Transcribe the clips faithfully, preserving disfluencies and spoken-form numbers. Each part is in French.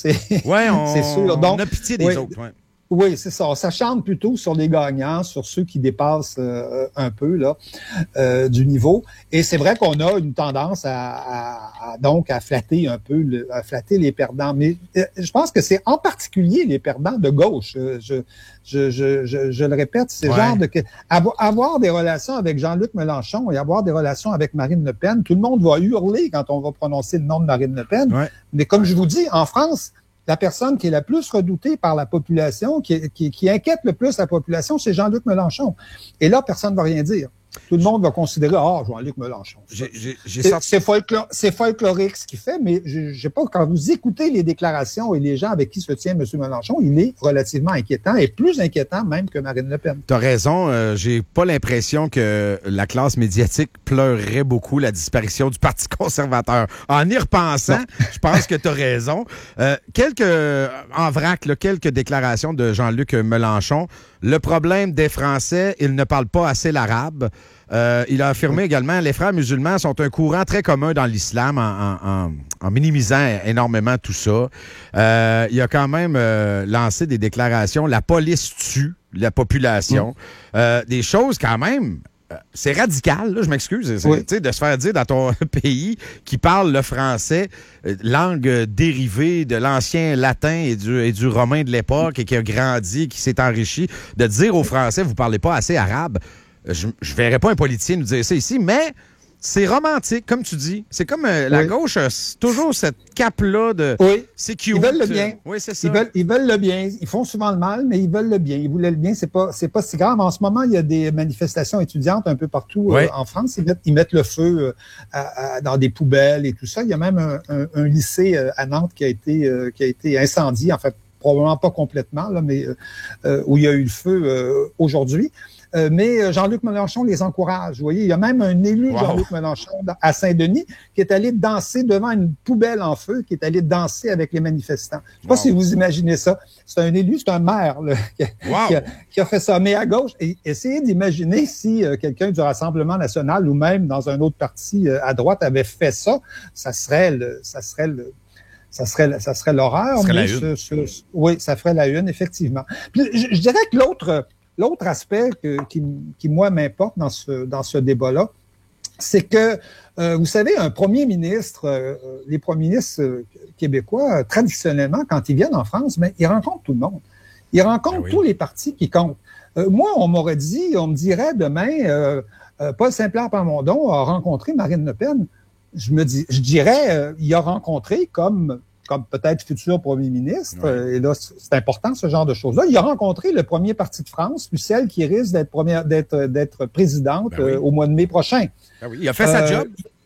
C'est, ouais, on, c'est sûr. Donc, on a pitié des oui, autres. Ouais. Oui, c'est ça. On s'acharne plutôt sur les gagnants, sur ceux qui dépassent euh, un peu là euh, du niveau. Et c'est vrai qu'on a une tendance à, à, à donc à flatter un peu, le, à flatter les perdants. Mais euh, je pense que c'est en particulier les perdants de gauche. Je je je je, je, je le répète, c'est ouais. genre de avoir des relations avec Jean-Luc Mélenchon et avoir des relations avec Marine Le Pen. Tout le monde va hurler quand on va prononcer le nom de Marine Le Pen. Ouais. Mais comme je vous dis, en France, la personne qui est la plus redoutée par la population, qui, qui, qui inquiète le plus la population, c'est Jean-Luc Mélenchon. Et là, personne ne va rien dire. Tout le monde va considérer, ah, oh, Jean-Luc Mélenchon. J'ai, j'ai, j'ai sorti... C'est, folklore, c'est folklorique ce qu'il fait, mais je, je sais pas, quand vous écoutez les déclarations et les gens avec qui se tient M. Mélenchon, il est relativement inquiétant et plus inquiétant même que Marine Le Pen. T'as raison, euh, j'ai pas l'impression que la classe médiatique pleurerait beaucoup la disparition du Parti conservateur. En y repensant, je pense que t'as raison. Euh, quelques, en vrac, là, quelques déclarations de Jean-Luc Mélenchon. Le problème des Français, ils ne parlent pas assez l'arabe. Euh, il a affirmé également que les frères musulmans sont un courant très commun dans l'islam en, en, en, en minimisant énormément tout ça. Euh, il a quand même euh, lancé des déclarations. La police tue la population. Mm. Euh, des choses quand même... C'est radical, là, je m'excuse, c'est, oui. de se faire dire dans ton pays qui parle le français, langue dérivée de l'ancien latin et du, et du romain de l'époque et qui a grandi, qui s'est enrichi, de dire aux Français, vous parlez pas assez arabe. Je ne verrais pas un politicien nous dire ça ici, mais c'est romantique, comme tu dis. C'est comme euh, la oui. gauche a toujours cette cape-là de... Oui, c'est cute. Ils veulent le bien. Oui, c'est ça. Ils veulent, ils veulent le bien. Ils font souvent le mal, mais ils veulent le bien. Ils voulaient le bien. C'est pas, c'est pas si grave. En ce moment, il y a des manifestations étudiantes un peu partout oui. euh, en France. Ils mettent, ils mettent le feu euh, à, à, dans des poubelles et tout ça. Il y a même un, un, un lycée euh, à Nantes qui a été, euh, qui a été incendié. En fait, probablement pas complètement, là, mais euh, où il y a eu le feu euh, aujourd'hui. Euh, mais Jean-Luc Mélenchon les encourage. Vous voyez, il y a même un élu wow. Jean-Luc Mélenchon à Saint-Denis qui est allé danser devant une poubelle en feu, qui est allé danser avec les manifestants. Je ne sais pas wow. si vous imaginez ça. C'est un élu, c'est un maire là, qui, wow. qui, a, qui a fait ça. Mais à gauche, et, essayez d'imaginer si euh, quelqu'un du Rassemblement national ou même dans un autre parti euh, à droite avait fait ça, ça serait le, ça serait le, Ça serait, ça serait l'horreur. Ça serait mais la une. Ce, ce, oui, ça ferait la une, effectivement. Puis, je, je dirais que l'autre, l'autre aspect que, qui, qui, moi, m'importe dans ce, dans ce débat-là, c'est que, euh, vous savez, un premier ministre, euh, les premiers ministres euh, québécois, euh, traditionnellement, quand ils viennent en France, ben, ils rencontrent tout le monde. Ils rencontrent ah oui. tous les partis qui comptent. Euh, moi, on m'aurait dit, on me dirait demain, euh, euh, Paul Saint-Pierre Plamondon a rencontré Marine Le Pen. Je me dis, je dirais, euh, il a rencontré comme, comme peut-être futur premier ministre, oui. euh, et là, c'est important ce genre de choses-là. Il a rencontré le premier parti de France, puis celle qui risque d'être première, d'être, d'être présidente ben oui. euh, au mois de mai prochain. Ben oui. Il a fait sa euh, job.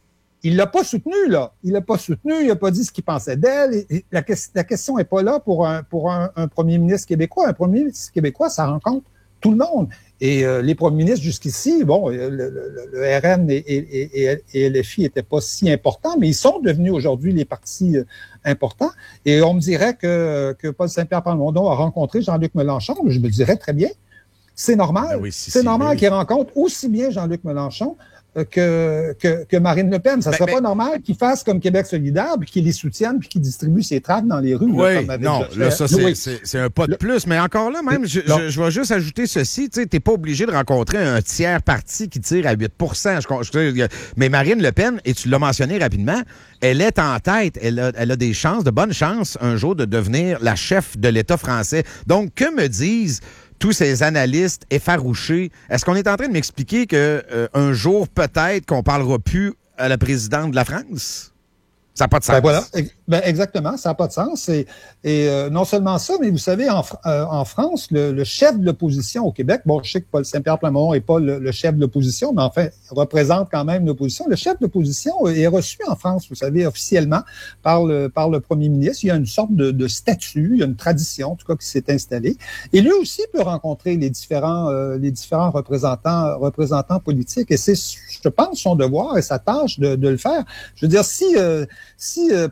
Il l'a pas soutenu, là. Il l'a pas soutenu, il a pas dit ce qu'il pensait d'elle. Et, et la, la question est pas là pour un, pour un, un premier ministre québécois. Un premier ministre québécois, ça rencontre tout le monde. Et euh, les premiers ministres jusqu'ici, bon, le, le, le R N et, et, et, et L F I n'étaient pas si importants, mais ils sont devenus aujourd'hui les partis euh, importants. Et on me dirait que, que Paul Saint-Pierre Plamondon a rencontré Jean-Luc Mélenchon. Je me dirais très bien. C'est normal. Ben oui, si, c'est si, normal oui. qu'il rencontre aussi bien Jean-Luc Mélenchon Que, que, que Marine Le Pen. Ça ne serait ben, pas normal qu'il fasse comme Québec solidaire, puis qu'il les soutienne, puis qu'il distribue ses tracts dans les rues. Oui, là, comme non, là, ça, c'est, oui. c'est, c'est un pas de le, plus. Mais encore là, même, je, je, je vais juste ajouter ceci. Tu n'es pas obligé de rencontrer un tiers parti qui tire à huit pour cent. Je, je, mais Marine Le Pen, et tu l'as mentionné rapidement, elle est en tête. Elle a, elle a des chances, de bonnes chances, un jour, de devenir la chef de l'État français. Donc, que me disent tous ces analystes effarouchés? Est-ce qu'on est en train de m'expliquer que euh, un jour, peut-être, qu'on parlera plus à la présidente de la France? Ça n'a pas de sens. Ben voilà, ben exactement, ça n'a pas de sens. Et, et euh, non seulement ça, mais vous savez, en, euh, en France, le, le chef de l'opposition au Québec, bon, je sais que Paul Saint-Pierre Plamondon n'est pas le, le chef de l'opposition, mais enfin, il représente quand même l'opposition. Le chef de l'opposition est reçu en France, vous savez, officiellement, par le, par le premier ministre. Il y a une sorte de, de statut, il y a une tradition, en tout cas, qui s'est installée. Et lui aussi peut rencontrer les différents, euh, les différents représentants, représentants politiques. Et c'est, je pense, son devoir et sa tâche de, de le faire. Je veux dire, si... Euh, Si euh, Paul Saint-Pierre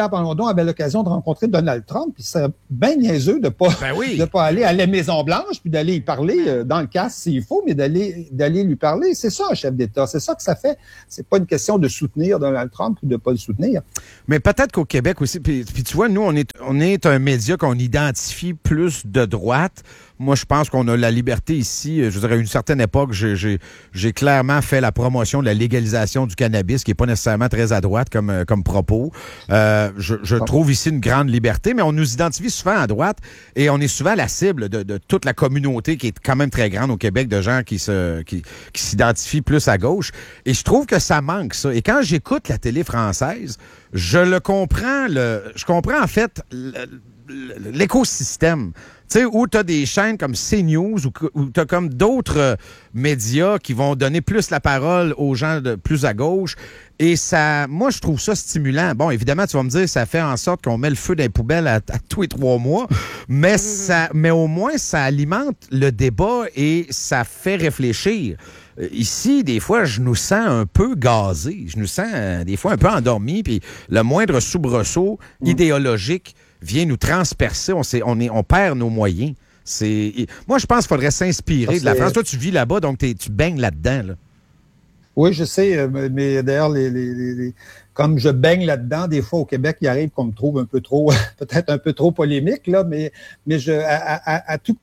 Saint-Pierre Plamondon avait l'occasion de rencontrer Donald Trump, puis c'est bien niaiseux de pas ben oui. de pas aller à la Maison-Blanche, puis d'aller y parler euh, dans le casque s'il faut, mais d'aller d'aller lui parler. C'est ça, un chef d'État. C'est ça que ça fait. C'est pas une question de soutenir Donald Trump ou de pas le soutenir. Mais peut-être qu'au Québec aussi, puis, puis tu vois, nous, on est, on est un média qu'on identifie plus de droite. Moi, je pense qu'on a la liberté ici. Je dirais, à une certaine époque, j'ai, j'ai, j'ai clairement fait la promotion de la légalisation du cannabis, qui n'est pas nécessairement très à droite comme, comme propos. Euh, je je trouve ici une grande liberté, mais on nous identifie souvent à droite et on est souvent la cible de, de toute la communauté qui est quand même très grande au Québec, de gens qui se qui, qui s'identifient plus à gauche. Et je trouve que ça manque, ça. Et quand j'écoute la télé française, je le comprends, le, je comprends en fait le, l'écosystème. Tu sais, où tu as des chaînes comme CNews, ou où tu as comme d'autres euh, médias qui vont donner plus la parole aux gens de plus à gauche. Et ça, moi, je trouve ça stimulant. Bon, évidemment, tu vas me dire, ça fait en sorte qu'on met le feu dans les poubelles à, à tous les trois mois, mais ça, mais au moins, ça alimente le débat et ça fait réfléchir. Ici, des fois, je nous sens un peu gazés. Je nous sens, euh, des fois, un peu endormis, puis le moindre soubresaut mmh. idéologique vient nous transpercer. On, on, est, on perd nos moyens. C'est, moi, je pense qu'il faudrait s'inspirer de la France. Toi, tu vis là-bas, donc tu baignes là-dedans. Là. Oui, je sais, mais d'ailleurs, les, les, les, comme je baigne là-dedans, des fois au Québec, il arrive qu'on me trouve un peu trop, peut-être un peu trop polémique, là, mais, mais je, à, à, à tout.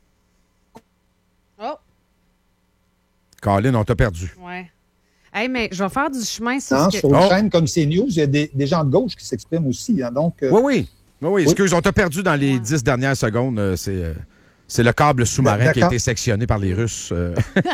Oh! Colin, on t'a perdu. Oui. Hey, mais je vais faire du chemin sur non, ce que... Sur une oh. chaîne comme CNews, il y a des, des gens de gauche qui s'expriment aussi. Hein, donc, euh... Oui, oui. Oui, oui. Excuse, on t'a perdu dans les dix dernières secondes. Euh, c'est, euh, c'est le câble sous-marin D'accord. qui a été sectionné par les Russes. Euh,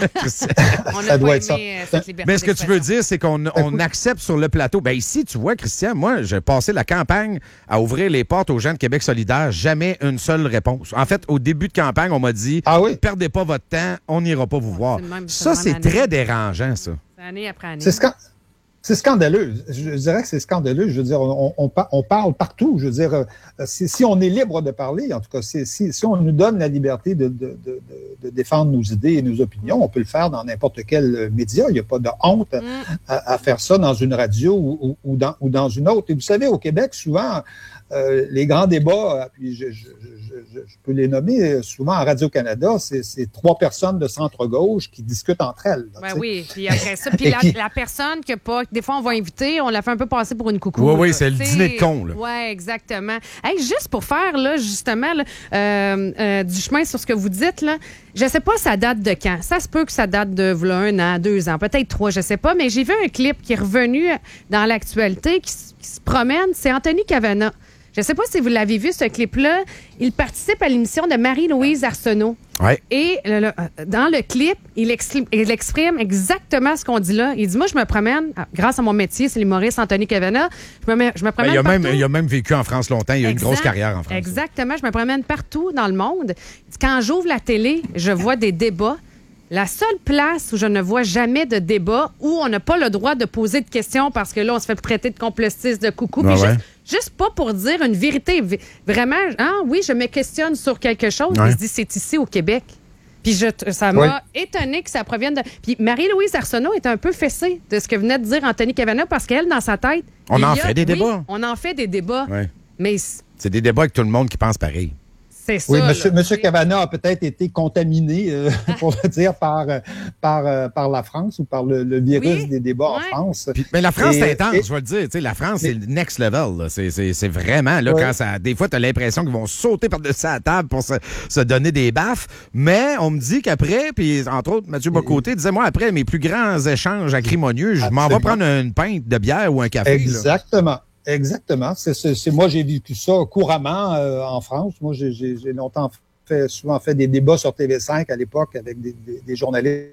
on a pas aimé ça. Cette liberté Mais ce que tu veux dire, c'est qu'on on accepte sur le plateau. Ben ici, tu vois, Christian, moi, j'ai passé la campagne à ouvrir les portes aux gens de Québec solidaire. Jamais une seule réponse. En fait, au début de campagne, on m'a dit ah oui? Perdez pas votre temps, on n'ira pas vous voir. C'est même, ça, c'est année. Très dérangeant, ça. Année après année. C'est ce C'est scandaleux. Je dirais que c'est scandaleux. Je veux dire, on, on, on parle partout. Je veux dire, si, si on est libre de parler, en tout cas, si, si, si on nous donne la liberté de, de, de, de défendre nos idées et nos opinions, on peut le faire dans n'importe quel média. Il n'y a pas de honte mm. à, à faire ça dans une radio ou, ou, dans, ou dans une autre. Et vous savez, au Québec, souvent, euh, les grands débats, puis je, je, je, je, je peux les nommer, souvent à Radio-Canada, c'est, c'est trois personnes de centre-gauche qui discutent entre elles. Là, ben oui, puis après ça, puis la, qui... la personne que pas, des fois on va inviter, on la fait un peu passer pour une coucou. Oui, oui, c'est le dîner de con. Oui, exactement. Hey, juste pour faire, là, justement, là, euh, euh, du chemin sur ce que vous dites, là, je sais pas ça date de quand. Ça se peut que ça date de voilà, un an, deux ans, peut-être trois, je sais pas, mais j'ai vu un clip qui est revenu dans l'actualité, qui, qui se promène, c'est Anthony Cavana. Je ne sais pas si vous l'avez vu, ce clip-là. Il participe à l'émission de Marie-Louise Arsenault. Ouais. Et le, le, dans le clip, il, exclime, il exprime exactement ce qu'on dit là. Il dit, moi, je me promène, grâce à mon métier, c'est l'humoriste Anthony Cavana, je me, je me promène ben, il, a partout. même, il a même vécu en France longtemps. Il a exact, une grosse carrière en France. Exactement. Je me promène partout dans le monde. Quand j'ouvre la télé, je vois des débats. La seule place où je ne vois jamais de débat, où on n'a pas le droit de poser de questions parce que là, on se fait traiter de complotiste, de coucou. Ah puis ouais. juste, juste pas pour dire une vérité. Vraiment, ah oui, je me questionne sur quelque chose. Ouais. Il se dit, c'est ici au Québec. Puis je, ça m'a ouais. étonné que ça provienne de... Puis Marie-Louise Arsenault est un peu fessée de ce que venait de dire Anthony Cavana parce qu'elle, dans sa tête... On en a, fait des oui, débats. On en fait des débats. Ouais. Mais... C'est des débats avec tout le monde qui pense pareil. C'est ça. Oui, monsieur, monsieur Cavana a peut-être été contaminé, euh, pour le dire, par, par, par la France ou par le, le virus oui, des débats ouais. en France. Puis, mais la France, et, c'est intense, et, je vais le dire. Tu sais, la France, c'est le next level. C'est, c'est, c'est vraiment, là, ouais. quand ça. Des fois, tu as l'impression qu'ils vont sauter par-dessus la table pour se, se donner des baffes. Mais on me dit qu'après, puis entre autres, Mathieu Bocoté disait, moi, après mes plus grands échanges acrimonieux, je m'en vais prendre une pinte de bière ou un café. Exactement. Là. Exactement. C'est, c'est, c'est, moi, j'ai vécu ça couramment euh, en France. Moi, j'ai, j'ai, j'ai longtemps fait, souvent fait des débats sur T V cinq à l'époque avec des, des, des journalistes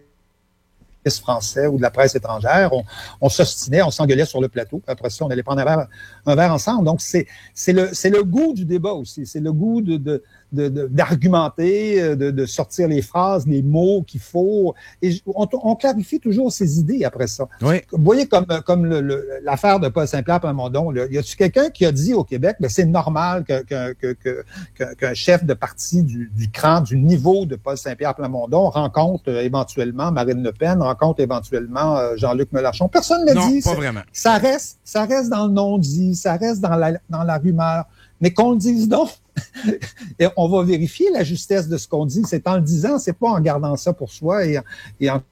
français ou de la presse étrangère. On, on s'ostinait, on s'engueulait sur le plateau. Après ça, on allait prendre un verre, un verre ensemble. Donc, c'est, c'est, le, c'est le goût du débat aussi. C'est le goût de, de, de, de, d'argumenter, de, de sortir les phrases, les mots qu'il faut. Et on, on clarifie toujours ses idées après ça. Oui. Vous voyez, comme, comme le, le, l'affaire de Paul Saint-Pierre Plamondon, là, y a-tu quelqu'un qui a dit au Québec, ben, c'est normal que, que, que, que, que, qu'un chef de parti du, du cran, du niveau de Paul Saint-Pierre Plamondon rencontre euh, éventuellement Marine Le Pen, rencontre éventuellement euh, Jean-Luc Mélenchon. Personne ne Non, dit. pas ça, vraiment. Ça reste, ça reste dans le non-dit, ça reste dans la, dans la rumeur. Mais qu'on le dise donc. Et on va vérifier la justesse de ce qu'on dit. C'est en le disant, c'est pas en gardant ça pour soi et, et en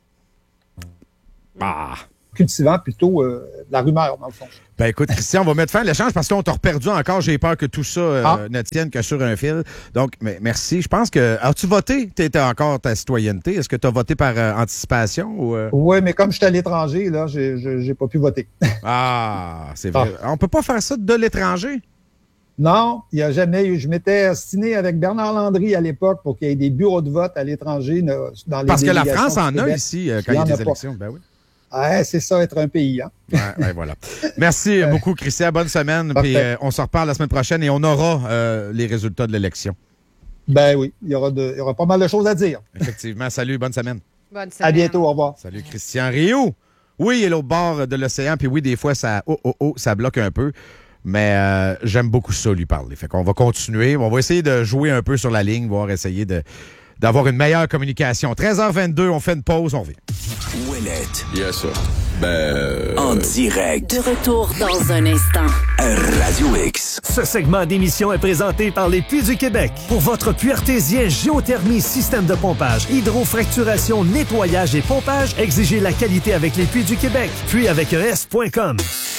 Ah. cultivant plutôt euh, la rumeur, dans le fond. Ben écoute, Christian, on va mettre fin à l'échange parce qu'on t'a reperdu encore. J'ai peur que tout ça euh, Ah. ne tienne que sur un fil. Donc, mais, merci. Je pense que... As-tu voté? Tu étais encore ta citoyenneté. Est-ce que tu as voté par euh, anticipation? ou euh... Oui, mais comme je suis à l'étranger, là, j'ai, j'ai, j'ai pas pu voter. Ah, c'est vrai. Ah. On peut pas faire ça de l'étranger? Non, il n'y a jamais eu. Je m'étais ostiné avec Bernard Landry à l'époque pour qu'il y ait des bureaux de vote à l'étranger dans les Parce que la délégations France en du a Québec. ici euh, quand il y a en des a pas. élections. Ben oui. Ouais, c'est ça, être un pays. Hein? Ouais, ouais, voilà. Merci beaucoup, Christian. Bonne semaine. Puis euh, on se reparle la semaine prochaine et on aura euh, les résultats de l'élection. Ben oui, il y aura, de, il y aura pas mal de choses à dire. Effectivement. Salut, bonne semaine. Bonne semaine. À bientôt, au revoir. Salut, Christian Rioux. Oui, il est l'autre bord de l'océan. Puis oui, des fois, ça, oh, oh, oh, ça bloque un peu. Mais euh, j'aime beaucoup ça, lui parler. Fait qu'on va continuer. On va essayer de jouer un peu sur la ligne, voir essayer de, d'avoir une meilleure communication. treize heures vingt-deux, on fait une pause, on revient. Ouellette. Yes, sir. Ben... euh, En direct. De retour dans un instant. Radio X. Ce segment d'émission est présenté par les Puits du Québec. Pour votre puits artésien, géothermie, système de pompage, hydrofracturation, nettoyage et pompage, exigez la qualité avec les Puits du Québec. Puis avec E S point com.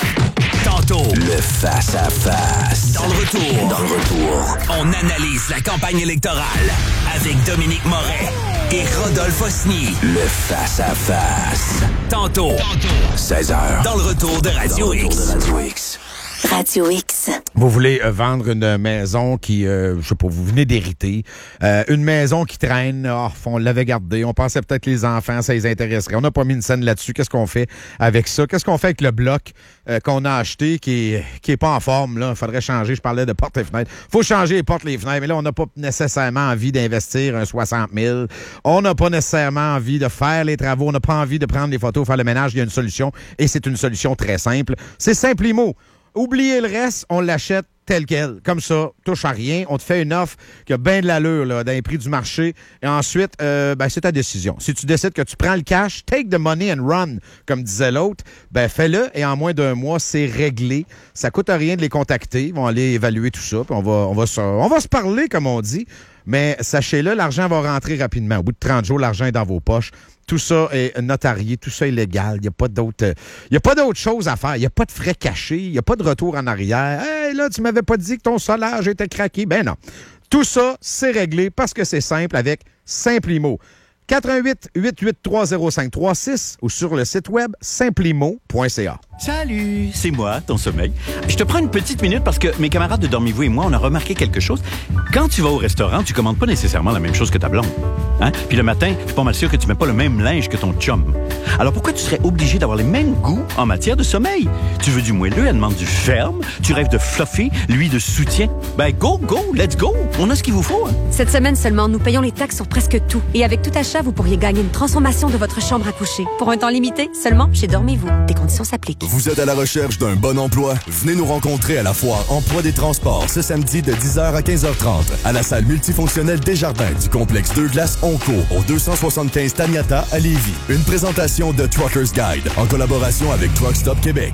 Tantôt, le face-à-face. Dans le retour. Dans le retour. On analyse la campagne électorale avec Dominique Moret et Rodolphe Osny. Le face-à-face. Tantôt. Tantôt. seize heures. Dans le retour de Radio X. De Radio X. Radio X. Vous voulez euh, vendre une maison qui, euh, je sais pas, vous venez d'hériter. Euh, une maison qui traîne, oh, on l'avait gardée, on pensait peut-être que les enfants, ça les intéresserait. On n'a pas mis une scène là-dessus. Qu'est-ce qu'on fait avec ça? Qu'est-ce qu'on fait avec le bloc euh, qu'on a acheté qui est, qui est pas en forme? Là, il faudrait changer. Je parlais de portes et fenêtres. faut changer les portes et les fenêtres. Mais là, on n'a pas nécessairement envie d'investir un soixante mille. On n'a pas nécessairement envie de faire les travaux. On n'a pas envie de prendre les photos, faire le ménage. Il y a une solution et c'est une solution très simple. C'est Simplimo. Oubliez le reste, on l'achète tel quel. Comme ça, touche à rien. On te fait une offre qui a bien de l'allure là, dans les prix du marché. Et ensuite, euh, ben, c'est ta décision. Si tu décides que tu prends le cash, take the money and run, comme disait l'autre, ben fais-le et en moins d'un mois, c'est réglé. Ça coûte rien de les contacter. Ils vont aller évaluer tout ça. Puis on va, on va se, on va se parler, comme on dit. Mais sachez-le, l'argent va rentrer rapidement. Au bout de trente jours, l'argent est dans vos poches. Tout ça est notarié, tout ça est légal. Il n'y a pas d'autre, il y a pas d'autre chose à faire. Il n'y a pas de frais cachés. Il n'y a pas de retour en arrière. Hey, là, tu m'avais pas dit que ton solage était craqué. Ben non. Tout ça, c'est réglé parce que c'est simple avec Simplimo. quatre un huit, huit huit trois, zéro cinq trois six ou sur le site web simplimo point c a. Salut, c'est moi, ton sommeil. Je te prends une petite minute parce que mes camarades de Dormez-vous et moi, on a remarqué quelque chose. Quand tu vas au restaurant, tu commandes pas nécessairement la même chose que ta blonde. Hein? Puis le matin, je suis pas mal sûr que tu mets pas le même linge que ton chum. Alors pourquoi tu serais obligé d'avoir les mêmes goûts en matière de sommeil? Tu veux du moelleux, elle demande du ferme. Tu rêves de fluffy, lui de soutien. Ben go, go, let's go. On a ce qu'il vous faut. Hein? Cette semaine seulement, nous payons les taxes sur presque tout. Et avec tout achat, vous pourriez gagner une transformation de votre chambre à coucher. Pour un temps limité, seulement chez Dormez-vous. Des conditions s'appliquent. Vous êtes à la recherche d'un bon emploi? Venez nous rencontrer à la foire Emploi des transports ce samedi de dix heures à quinze heures trente à la salle multifonctionnelle Desjardins du complexe Deux Glaces Onco au deux cent soixante-quinze Taniata à Lévis. Une présentation de Truckers Guide en collaboration avec Truck Stop Québec.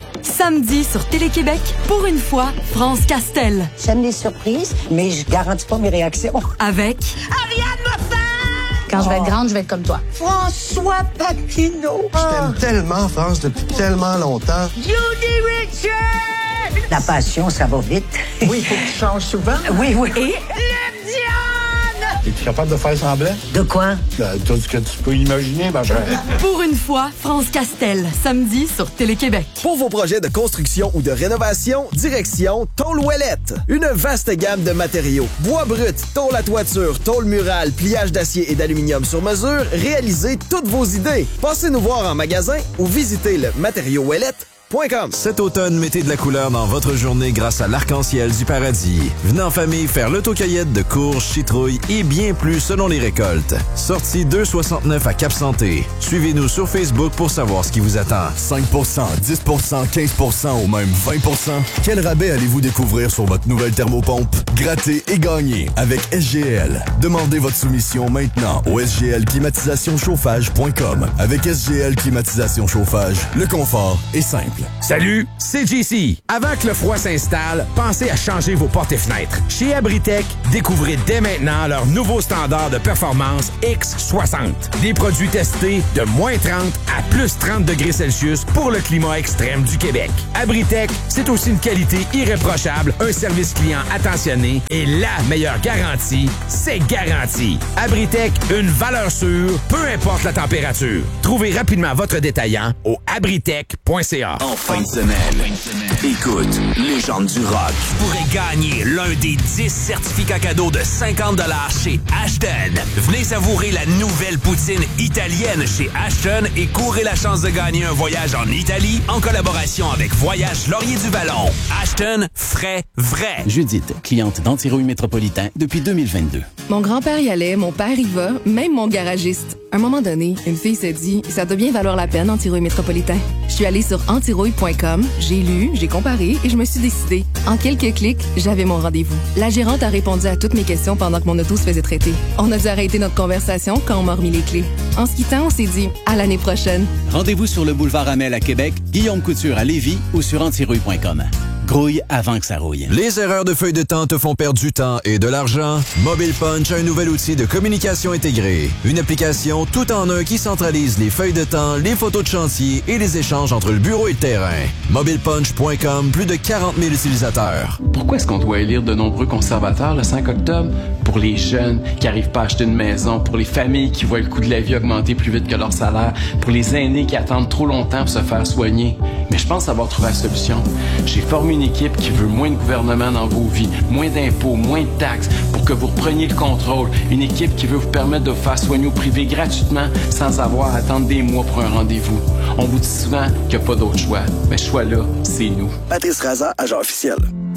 Samedi sur Télé-Québec, pour une fois, France Castel. J'aime les surprises, mais je garantis pas mes réactions. Avec Ariane Moffat! Quand je vais être grande, je vais être comme toi. François Paquino! Je t'aime tellement, France, depuis tellement longtemps. Judy Richard! La passion, ça va vite. Oui, il faut que tu changes souvent. Oui, oui. Et? Le Diane! Es-tu capable de faire semblant? De quoi? Ben, tout ce que tu peux imaginer, ma chère. Pour une fois, France Castel, samedi sur Télé-Québec. Pour vos projets de construction ou de rénovation, direction Tôle Ouellette. Une vaste gamme de matériaux. Bois brut, tôle à toiture, tôle murale, pliage d'acier et d'aluminium sur mesure, réalisez toutes vos idées. Passez nous voir en magasin ou visitez le matériau ouellette point com. Cet automne, mettez de la couleur dans votre journée grâce à l'Arc-en-Ciel du Paradis. Venez en famille faire l'autocueillette de courges, citrouilles et bien plus selon les récoltes. Sortie deux soixante-neuf à Cap-Santé. Suivez-nous sur Facebook pour savoir ce qui vous attend. cinq pour cent, dix pour cent, quinze pour cent ou même vingt pour cent. Quel rabais allez-vous découvrir sur votre nouvelle thermopompe? Grattez et gagnez avec S G L. Demandez votre soumission maintenant au s g l climatisation chauffage point com. Avec S G L Climatisation Chauffage, le confort est simple. Salut, c'est J C. Avant que le froid s'installe, pensez à changer vos portes et fenêtres. Chez Abritech, découvrez dès maintenant leur nouveau standard de performance X soixante. Des produits testés de moins trente à plus trente degrés Celsius pour le climat extrême du Québec. Abritech, c'est aussi une qualité irréprochable, un service client attentionné et la meilleure garantie, c'est garanti. Abritech, une valeur sûre, peu importe la température. Trouvez rapidement votre détaillant au abritech point c a. En fin de semaine, écoute, Légende du rock. Vous pourrez gagner l'un des dix certificats cadeaux de cinquante dollars chez Ashton. Venez savourer la nouvelle poutine italienne chez Ashton et courez la chance de gagner un voyage en Italie en collaboration avec Voyage Laurier du Vallon. Ashton, frais, vrai. Judith, cliente d'Antirouille Métropolitain depuis deux mille vingt-deux. Mon grand-père y allait, mon père y va, même mon garagiste. À un moment donné, une fille s'est dit « Ça doit bien valoir la peine, Antirouille Métropolitain ». Je suis allée sur antirouille point com, j'ai lu, j'ai comparé et je me suis décidée. En quelques clics, j'avais mon rendez-vous. La gérante a répondu à toutes mes questions pendant que mon auto se faisait traiter. On a dû arrêter notre conversation quand on m'a remis les clés. En se quittant, on s'est dit « À l'année prochaine ». Rendez-vous sur le boulevard Amel à Québec, Guillaume Couture à Lévis ou sur antirouille point com. Grouille avant que ça rouille. Les erreurs de feuille de temps te font perdre du temps et de l'argent? Mobile Punch a un nouvel outil de communication intégrée. Une application tout en un qui centralise les feuilles de temps, les photos de chantier et les échanges entre le bureau et le terrain. mobile punch point com, plus de quarante mille utilisateurs. Pourquoi est-ce qu'on doit élire de nombreux conservateurs le cinq octobre? Pour les jeunes qui n'arrivent pas à acheter une maison, pour les familles qui voient le coût de la vie augmenter plus vite que leur salaire, pour les aînés qui attendent trop longtemps pour se faire soigner. Mais je pense avoir trouvé la solution. J'ai formé une équipe qui veut moins de gouvernement dans vos vies, moins d'impôts, moins de taxes, pour que vous repreniez le contrôle. Une équipe qui veut vous permettre de vous faire soigner au privé gratuitement sans avoir à attendre des mois pour un rendez-vous. On vous dit souvent qu'il n'y a pas d'autre choix. Mais ce choix-là, c'est nous. Patrice Raza, agent officiel.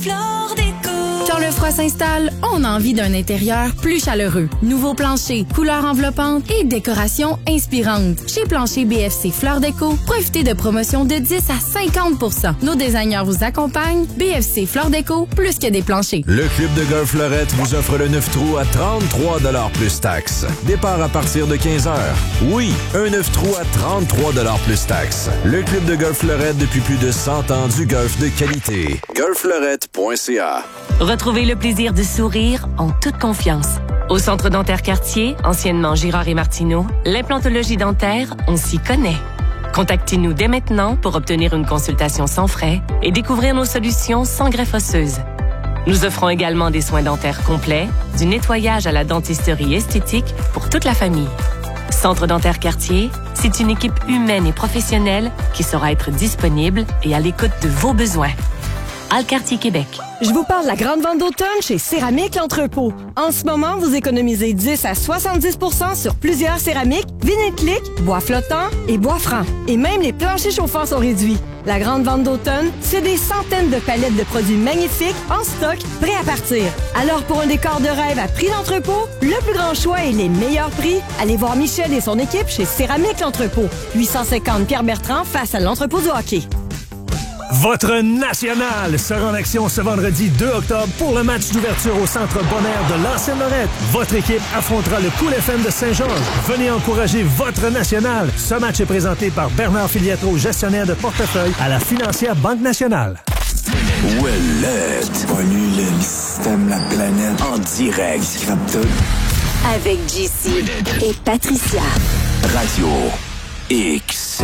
Quand le froid s'installe, on a envie d'un intérieur plus chaleureux. Nouveau plancher, couleurs enveloppantes et décoration inspirante. Chez Plancher B F C Fleur Déco, profitez de promotions de dix à cinquante pour cent. Nos designers vous accompagnent. B F C Fleur Déco, plus que des planchers. Le Club de golf Fleurette vous offre le neuf trous à trente-trois dollars plus taxes. Départ à partir de quinze heures. Oui, un neuf trous à trente-trois dollars plus taxes. Le Club de golf Fleurette depuis plus de cent ans du golf de qualité. golf fleurette point c a. Retrouvez le plaisir de sourire en toute confiance. Au Centre dentaire Cartier, anciennement Girard et Martineau, l'implantologie dentaire, on s'y connaît. Contactez-nous dès maintenant pour obtenir une consultation sans frais et découvrir nos solutions sans greffe osseuse. Nous offrons également des soins dentaires complets, du nettoyage à la dentisterie esthétique pour toute la famille. Centre dentaire Cartier, c'est une équipe humaine et professionnelle qui saura être disponible et à l'écoute de vos besoins. Alcartier Québec. Je vous parle de la grande vente d'automne chez Céramique L'Entrepôt. En ce moment, vous économisez dix à soixante-dix pour cent sur plusieurs céramiques, vinyle clic, bois flottant et bois franc. Et même les planchers chauffants sont réduits. La grande vente d'automne, c'est des centaines de palettes de produits magnifiques en stock, prêts à partir. Alors pour un décor de rêve à prix d'entrepôt, le plus grand choix et les meilleurs prix, allez voir Michel et son équipe chez Céramique L'Entrepôt. huit cent cinquante Pierre-Bertrand face à l'entrepôt du hockey. Votre national sera en action ce vendredi deux octobre pour le match d'ouverture au Centre Bonaire de l'Ancienne-Lorette. Votre équipe affrontera le Cool F M de Saint-Georges. Venez encourager votre national. Ce match est présenté par Bernard Filiatro, gestionnaire de portefeuille à la Financière Banque Nationale. Ouellette. Pollue le système, la planète. En direct. Scrap tout. Avec J C et Patricia. Radio X.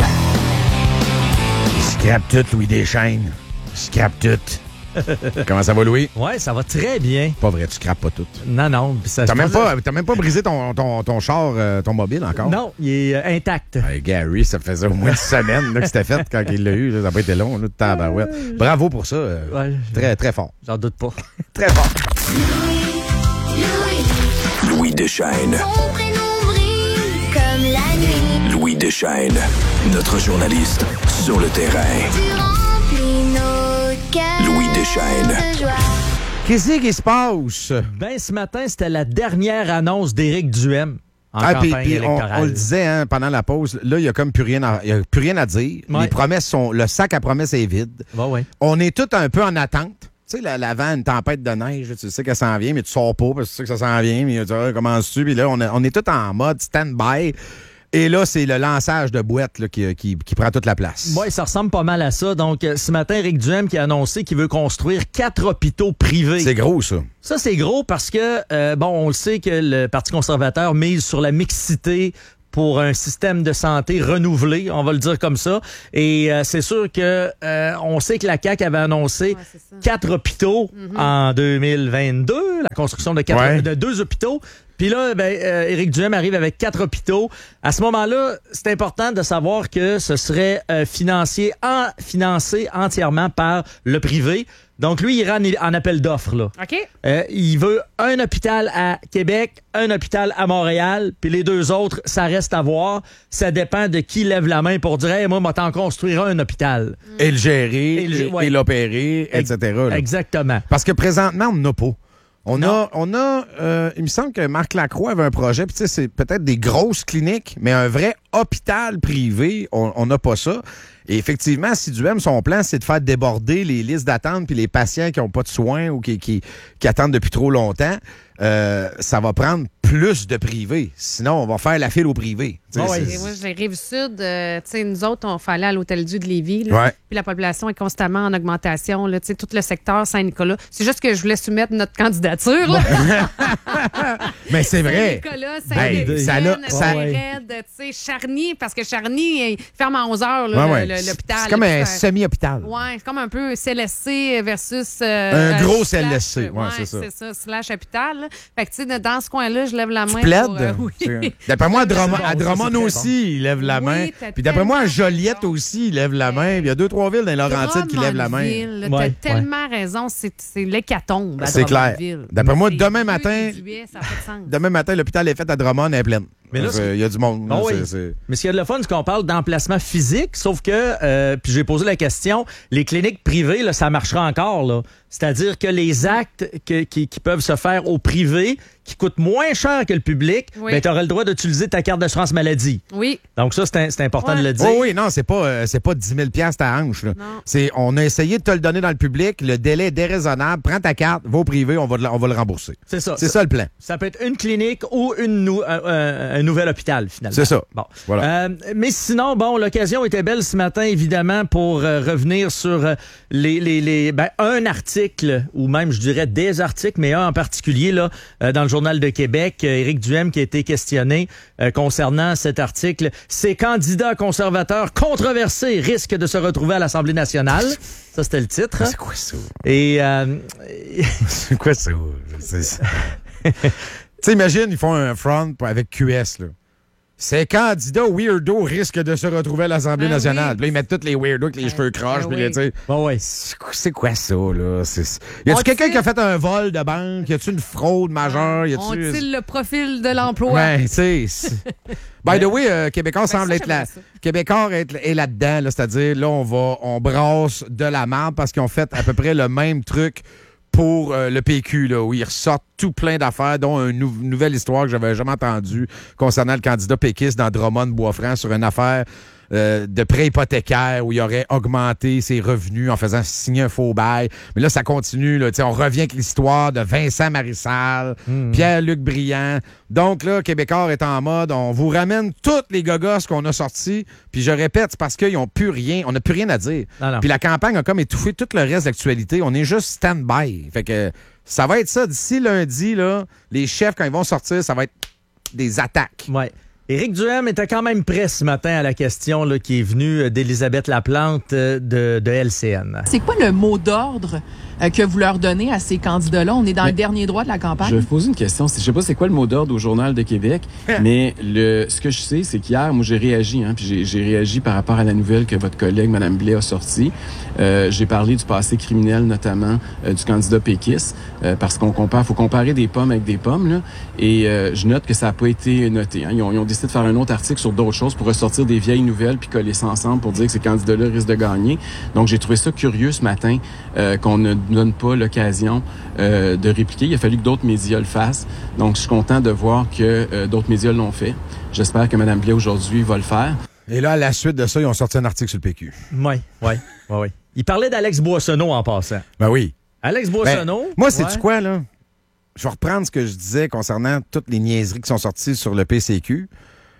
Scrap tout, Louis Deschaines. Scrap tout. Comment ça va, Louis? Ouais, ça va très bien. Pas vrai, tu scrapes pas tout. Non, non. Ça, t'as, même pas, t'as même pas brisé ton, ton, ton char, euh, ton mobile encore? Non, il est euh, intact. Hey, Gary, ça faisait au moins une semaine là, que c'était fait quand il l'a eu. Là, ça n'a pas été long. Là, tabarouette. Bravo pour ça. Euh, ouais, très, très fort. J'en doute pas. Très fort. Louis Deschaines. Son prénom brille comme la nuit. Louis Deschaines, notre journaliste sur le terrain. Durant déchaîne. Qu'est-ce qui se passe? Ben, ce matin, c'était la dernière annonce d'Éric Duhem en ah, campagne puis, puis électorale. On, on le disait hein, pendant la pause, là, il n'y a comme plus rien à, il y a plus rien à dire. Ouais. Les promesses sont... Le sac à promesses est vide. Ouais, ouais. On est tous un peu en attente. Tu sais, la, l'avant une tempête de neige, tu sais qu'elle s'en vient, mais tu sors pas parce que tu sais que ça s'en vient, mais tu sais, commences-tu? Puis là, on, a, on est tous en mode stand-by. Et là, c'est le lançage de boîtes là, qui, qui, qui prend toute la place. Oui, ça ressemble pas mal à ça. Donc, ce matin, Éric Duhem qui a annoncé qu'il veut construire quatre hôpitaux privés. C'est gros, ça. Ça, c'est gros parce que, euh, bon, on le sait que le Parti conservateur mise sur la mixité pour un système de santé renouvelé, on va le dire comme ça. Et euh, c'est sûr que euh, on sait que la C A Q avait annoncé ouais, quatre hôpitaux mm-hmm. en deux mille vingt-deux, la construction de, quatre, ouais. de deux hôpitaux. Puis là, ben, euh, Éric Duhem arrive avec quatre hôpitaux. À ce moment-là, c'est important de savoir que ce serait euh, financier, en, financé entièrement par le privé. Donc, lui, il ira en, en appel d'offres, là. OK. Euh, il veut un hôpital à Québec, un hôpital à Montréal, puis les deux autres, ça reste à voir. Ça dépend de qui lève la main pour dire hey, « moi, moi, t'en construire un hôpital. Mm. » Et le gérer, et, le, et, ouais. et l'opérer, et cetera. Là. Exactement. Parce que présentement, on n'a pas. On non. a, on a euh, il me semble que Marc Lacroix avait un projet, puis tu sais, c'est peut-être des grosses cliniques, mais un vrai hôpital privé, on n'a pas ça. Et effectivement, si Duhem, son plan, c'est de faire déborder les listes d'attente puis les patients qui n'ont pas de soins ou qui, qui, qui attendent depuis trop longtemps, euh, ça va prendre plus de privé. Sinon, on va faire la file au privé. Oh oui. Et moi, je les Rive-Sud, euh, tu sais, nous autres, on fait aller à l'Hôtel-Dieu de Lévis. Là, ouais. Puis la population est constamment en augmentation. Là, tu sais, tout le secteur Saint-Nicolas. C'est juste que je voulais soumettre notre candidature. Là. Mais c'est vrai. Saint-Nicolas, Saint-Étienne, Saint-Raide, tu sais, Charny, parce que Charny, il ferme à onze heures là, ouais, ouais. le, l'hôpital. C'est comme un semi-hôpital. Oui, c'est comme un peu C L S C versus... Euh, un gros slash, C L S C, oui, ouais, c'est ça. c'est ça, slash hôpital. Là. Fait que, tu sais, dans ce coin-là, je lève la main. Tu plaides? Pour, euh, oui. D'après moi, à Drummond, à Drummond aussi, bon. il lève la main. Oui, puis d'après moi, à Joliette aussi, il lève la main. Puis il y a deux, trois villes dans les Laurentides qui lèvent la main. T'as ouais, tellement ouais. raison, c'est, c'est l'hécatombe à C'est clair. D'après moi, demain matin, juillet, ça fait sens. demain matin, l'hôpital est fait à Drummond, est plein. Mais là, il y a du monde. Oh là, oui. c'est, c'est... Mais ce qu'il y a de le fun, c'est qu'on parle d'emplacement physique, sauf que, euh, puis j'ai posé la question, les cliniques privées, là, ça marchera encore, là. C'est-à-dire que les actes que, qui, qui peuvent se faire au privé, qui coûtent moins cher que le public, oui. ben, tu auras le droit d'utiliser ta carte d'assurance maladie. Oui. Donc ça, c'est, un, c'est important ouais. de le dire. Oui, oui, non, c'est pas, euh, c'est pas dix mille dollars ta hanche. Là. C'est, on a essayé de te le donner dans le public, le délai est déraisonnable, prends ta carte, va au privé, on va, on va le rembourser. C'est ça. C'est ça, ça le plan. Ça peut être une clinique ou une nou- un, un, un nouvel hôpital, finalement. C'est ça. Bon. Voilà. Euh, mais sinon, bon, l'occasion était belle ce matin, évidemment, pour euh, revenir sur euh, les, les, les, ben, un article, ou même, je dirais, des articles, mais un en particulier, là, euh, dans le Journal de Québec, euh, Éric Duhem qui a été questionné euh, concernant cet article. Ces candidats conservateurs controversés risquent de se retrouver à l'Assemblée nationale. Ça, c'était le titre. C'est quoi ça? Et... Euh, c'est quoi ça? C'est ça. Tu sais, imagine, ils font un front avec Q S, là. Ces candidats weirdos risquent de se retrouver à l'Assemblée ben nationale. Oui. Puis là, ils mettent tous les weirdos avec les ben, cheveux croches. Ben oui. Là, bon, ouais. c'est, c'est quoi ça, là? C'est... Y a-tu On quelqu'un tire... qui a fait un vol de banque? Y a-tu une fraude majeure? Y a-tu... On tire le profil de l'emploi. Ben, tu sais... By the way, euh, Québécois ben, semble être là. Québécois est, est là-dedans, là, c'est-à-dire, là, on va, on brasse de la merde parce qu'ils ont fait à peu près le même truc pour euh, le P Q, là, où ils ressortent tout plein d'affaires, dont une nou- nouvelle histoire que j'avais jamais entendue concernant le candidat péquiste dans Drummond-Boisfranc sur une affaire euh, de prêt hypothécaire où il aurait augmenté ses revenus en faisant signer un faux bail. Mais là, ça continue. Là, on revient avec l'histoire de Vincent Marissal, mmh. Pierre-Luc Briand. Donc là, Québécois est en mode, on vous ramène toutes les gogosses qu'on a sorties. Puis je répète, c'est parce qu'ils n'ont plus rien. On n'a plus rien à dire. Non, non. Puis la campagne a comme étouffé tout le reste de l'actualité. On est juste stand-by. Fait que ça va être ça. D'ici lundi, là, les chefs, quand ils vont sortir, ça va être des attaques. Ouais. Éric Duhem était quand même prêt ce matin à la question là, qui est venue d'Élisabeth Laplante de, de L C N. C'est quoi le mot d'ordre euh, que vous leur donnez à ces candidats-là? On est dans mais, le dernier droit de la campagne. Je vais vous poser une question. Je sais pas c'est quoi le mot d'ordre au Journal de Québec, mais le ce que je sais, c'est qu'hier, moi, j'ai réagi. Hein, puis j'ai, j'ai réagi par rapport à la nouvelle que votre collègue, Mme Blais, a sortie. Euh, j'ai parlé du passé criminel, notamment euh, du candidat péquiste, euh, parce qu'on compare, faut comparer des pommes avec des pommes, là. Et euh, je note que ça n'a pas été noté. Hein. Ils ont, ils ont décidé de faire un autre article sur d'autres choses pour ressortir des vieilles nouvelles puis coller ça ensemble pour dire que ces candidats-là risquent de gagner. Donc, j'ai trouvé ça curieux ce matin euh, qu'on ne nous donne pas l'occasion euh, de répliquer. Il a fallu que d'autres médias le fassent. Donc, je suis content de voir que euh, d'autres médias l'ont fait. J'espère que Mme Blais, aujourd'hui, va le faire. Et là, à la suite de ça, ils ont sorti un article sur le P Q. Oui, oui, oui, oui. Il parlait d'Alex Boissonneau en passant. Ben oui. Alex Boissonneau. Ben, moi, c'est-tu ouais. quoi, là? Je vais reprendre ce que je disais concernant toutes les niaiseries qui sont sorties sur le P C Q.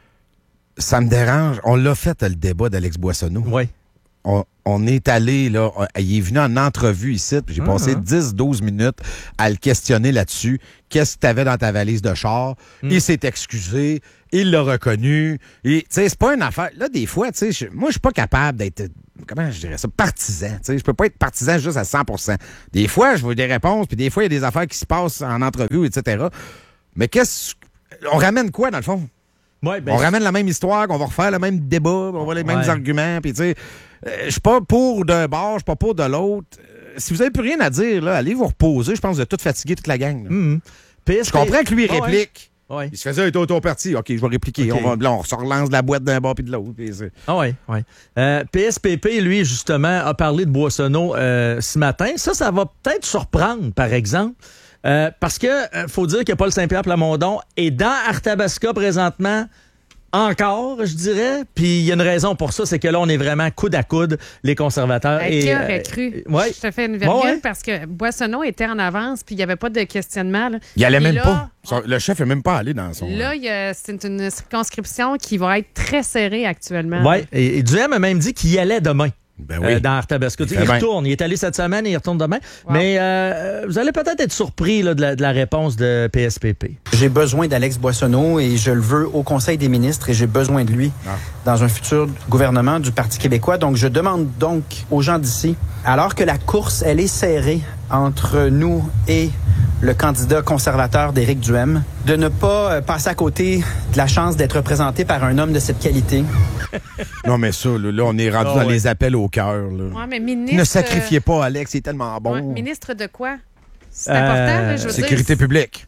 Ça me dérange. On l'a fait, le débat d'Alex Boissonneau. Oui. On, on est allé, là, on, il est venu en entrevue ici, puis j'ai Ah, passé ah. dix douze minutes à le questionner là-dessus. Qu'est-ce que tu avais dans ta valise de char? Mm. Il s'est excusé, il l'a reconnu. Et, tu sais, c'est pas une affaire. Là, des fois, tu sais, je- moi, je suis pas capable d'être, comment je dirais ça, partisan. Tu sais, je peux pas être partisan juste à cent pour cent. Des fois, je veux des réponses, puis des fois, il y a des affaires qui se passent en entrevue, et cetera. Mais qu'est-ce. On ramène quoi, dans le fond? Ouais, ben, On ramène la même histoire, qu'on va refaire le même débat, on va avoir les mêmes Ouais. arguments, puis tu sais, euh, je suis pas pour d'un bord, je suis pas pour de l'autre. Euh, si vous avez plus rien à dire, là, allez vous reposer. Je pense que vous êtes tous fatigués, toute la gang. là. Mm-hmm. P S P... Je comprends que lui, il Ah, ouais. réplique. Ouais. Il se faisait un auto parti. OK, je vais répliquer. OK. On, va, là, on se relance la boîte d'un bord puis de l'autre. puis c'est- Ah oui, oui. Euh, P S P P, lui, justement, a parlé de Boissonneau euh, ce matin. Ça, ça va peut-être surprendre, par exemple. Euh, parce que euh, faut dire que Paul Saint-Pierre Plamondon est dans Arthabasca présentement, encore, je dirais. Puis il y a une raison pour ça, c'est que là, on est vraiment coude à coude, les conservateurs. Hey, et, qui euh, aurait cru? ouais. Je te fais une virgule Ouais, ouais. parce que Boissonneau était en avance puis il n'y avait pas de questionnement. Là. Il allait Puis même là, pas. Son- le chef est même pas allé dans son. Là, il y a- c'est une circonscription qui va être très serrée actuellement. Oui, et, et Duhem a même dit qu'il y allait demain. Ben oui. Euh, dans Arthabasca. Il Il, fait bien. retourne. Il est allé cette semaine et il retourne demain. Mais euh, vous allez peut-être être surpris là, de, la, de la réponse de P S P P. J'ai besoin d'Alex Boissonneau et je le veux au Conseil des ministres et j'ai besoin de lui Ah. dans un futur gouvernement du Parti québécois. Donc, je demande donc aux gens d'ici, alors que la course, elle est serrée entre nous et le candidat conservateur d'Éric Duhem, de ne pas euh, passer à côté de la chance d'être représenté par un homme de cette qualité. Non, mais ça, là, là, on est rendu Ah, dans ouais. les appels au cœur. là. Ouais, mais ministre, Ne sacrifiez pas Alex, il est tellement bon. Ouais, ministre de quoi? C'est Euh, important, là, je veux Sécurité dire. publique.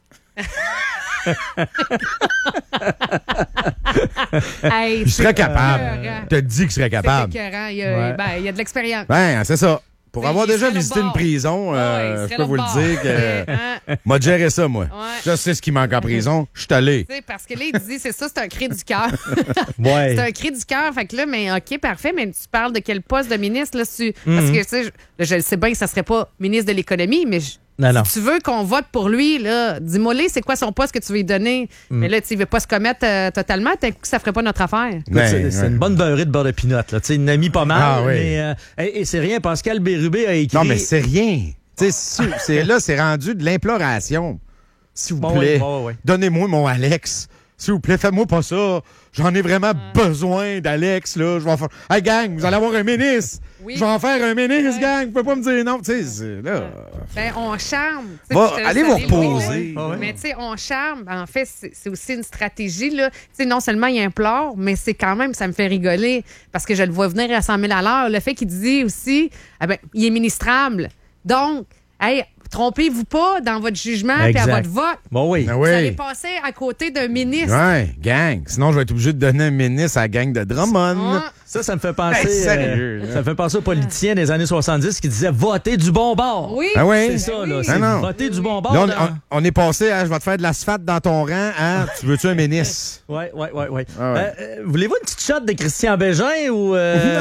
Hey, Il serait c'est capable. écœurant. Te dis qu'il serait C'est capable. écœurant. Il y a, Ouais. ben, il y a de l'expérience. Ben, c'est ça. Pour Mais avoir il déjà serait visité le une bord. prison, Ouais, euh, il je serait peux le vous bord. le dire que Hein? m'a géré ça, moi. Ouais. Je sais ce qui manque en prison. Je suis allé. Tu sais, parce que là, il dit, c'est ça, c'est un cri du cœur. Ouais. C'est un cri du cœur. Fait que là, mais OK, parfait, mais tu parles de quel poste de ministre, là, tu... Mhm. Parce que, tu sais, je, là, je le sais bien que ça serait pas ministre de l'économie, mais je- Non, non. si tu veux qu'on vote pour lui, là, dis-moi, les, c'est quoi son poste que tu veux lui donner? Mm. Mais là, tu sais, il veut pas se commettre euh, totalement, t'as coup, ça ferait pas notre affaire. Écoute, Ben, c'est c'est ouais. une bonne beurrée de beurre de pinot. Là. Tu sais, une amie pas mal, Ah, oui. mais euh, et, et c'est rien. Pascal Bérubé a écrit... Non, mais c'est rien. Tu sais, si- c'est là, c'est rendu de l'imploration. S'il vous Bon, plaît, ouais, bon, ouais. donnez-moi mon Alex. S'il vous plaît, faites-moi pas ça. J'en ai vraiment besoin d'Alex, là. Je vais en faire... Hey, gang, vous allez avoir un ministre. Oui. Je vais en faire un ministre, gang. Vous pouvez pas me dire non. Tu sais, c'est là... Ben, on charme. Tu sais, Va, je te laisse allez vous aller, Louis, reposer. là. Ah ouais. Mais tu sais, on charme. En fait, c'est c'est aussi une stratégie. Là. Tu sais, non seulement il implore, mais c'est quand même, ça me fait rigoler parce que je le vois venir à cent mille à l'heure. Le fait qu'il dit aussi, ah ben, il est ministrable. Donc, hey, trompez-vous pas dans votre jugement et à Exact. votre vote. Bon, oui. Ah Vous allez oui. passer à côté d'un ministre. Ouais, gang. Sinon, je vais être obligé de donner un ministre à la gang de Drummond. Ouais. Ça, ça me fait penser... Hey, sérieux, euh, là. ça me fait penser aux politiciens des années soixante-dix qui disaient « Votez du bon bord Oui. Ah oui? C'est ça, là. oui. C'est Ah non. voter du bon bord. Là, on, là. on- on est passé à je vais te faire de l'asphalte dans ton rang à tu veux-tu un ministre? Ouais, ouais, ouais, ouais. Ah ouais. Euh, euh, voulez-vous une petite shot de Christian Bégin ou...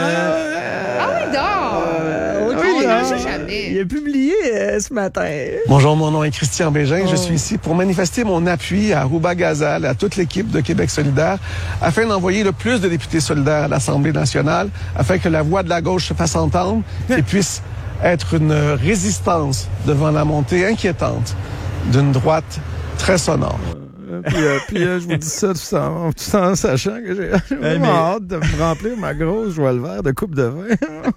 euh, Ah oui, dors. ok, on ah, ne sait jamais. Il a publié euh, ce matin. Bonjour, mon nom est Christian Bégin. Je Oh. suis ici pour manifester mon appui à Rouba Gazal, à toute l'équipe de Québec solidaire, afin d'envoyer le plus de députés solidaires à l'Assemblée nationale, afin que la voix de la gauche se fasse entendre et puisse être une résistance devant la montée inquiétante d'une droite très sonore. Puis, euh, puis euh, je vous dis ça tout en, tout en sachant que j'ai j'ai vraiment mais- hâte de me remplir ma grosse joie le verre de coupe de vin.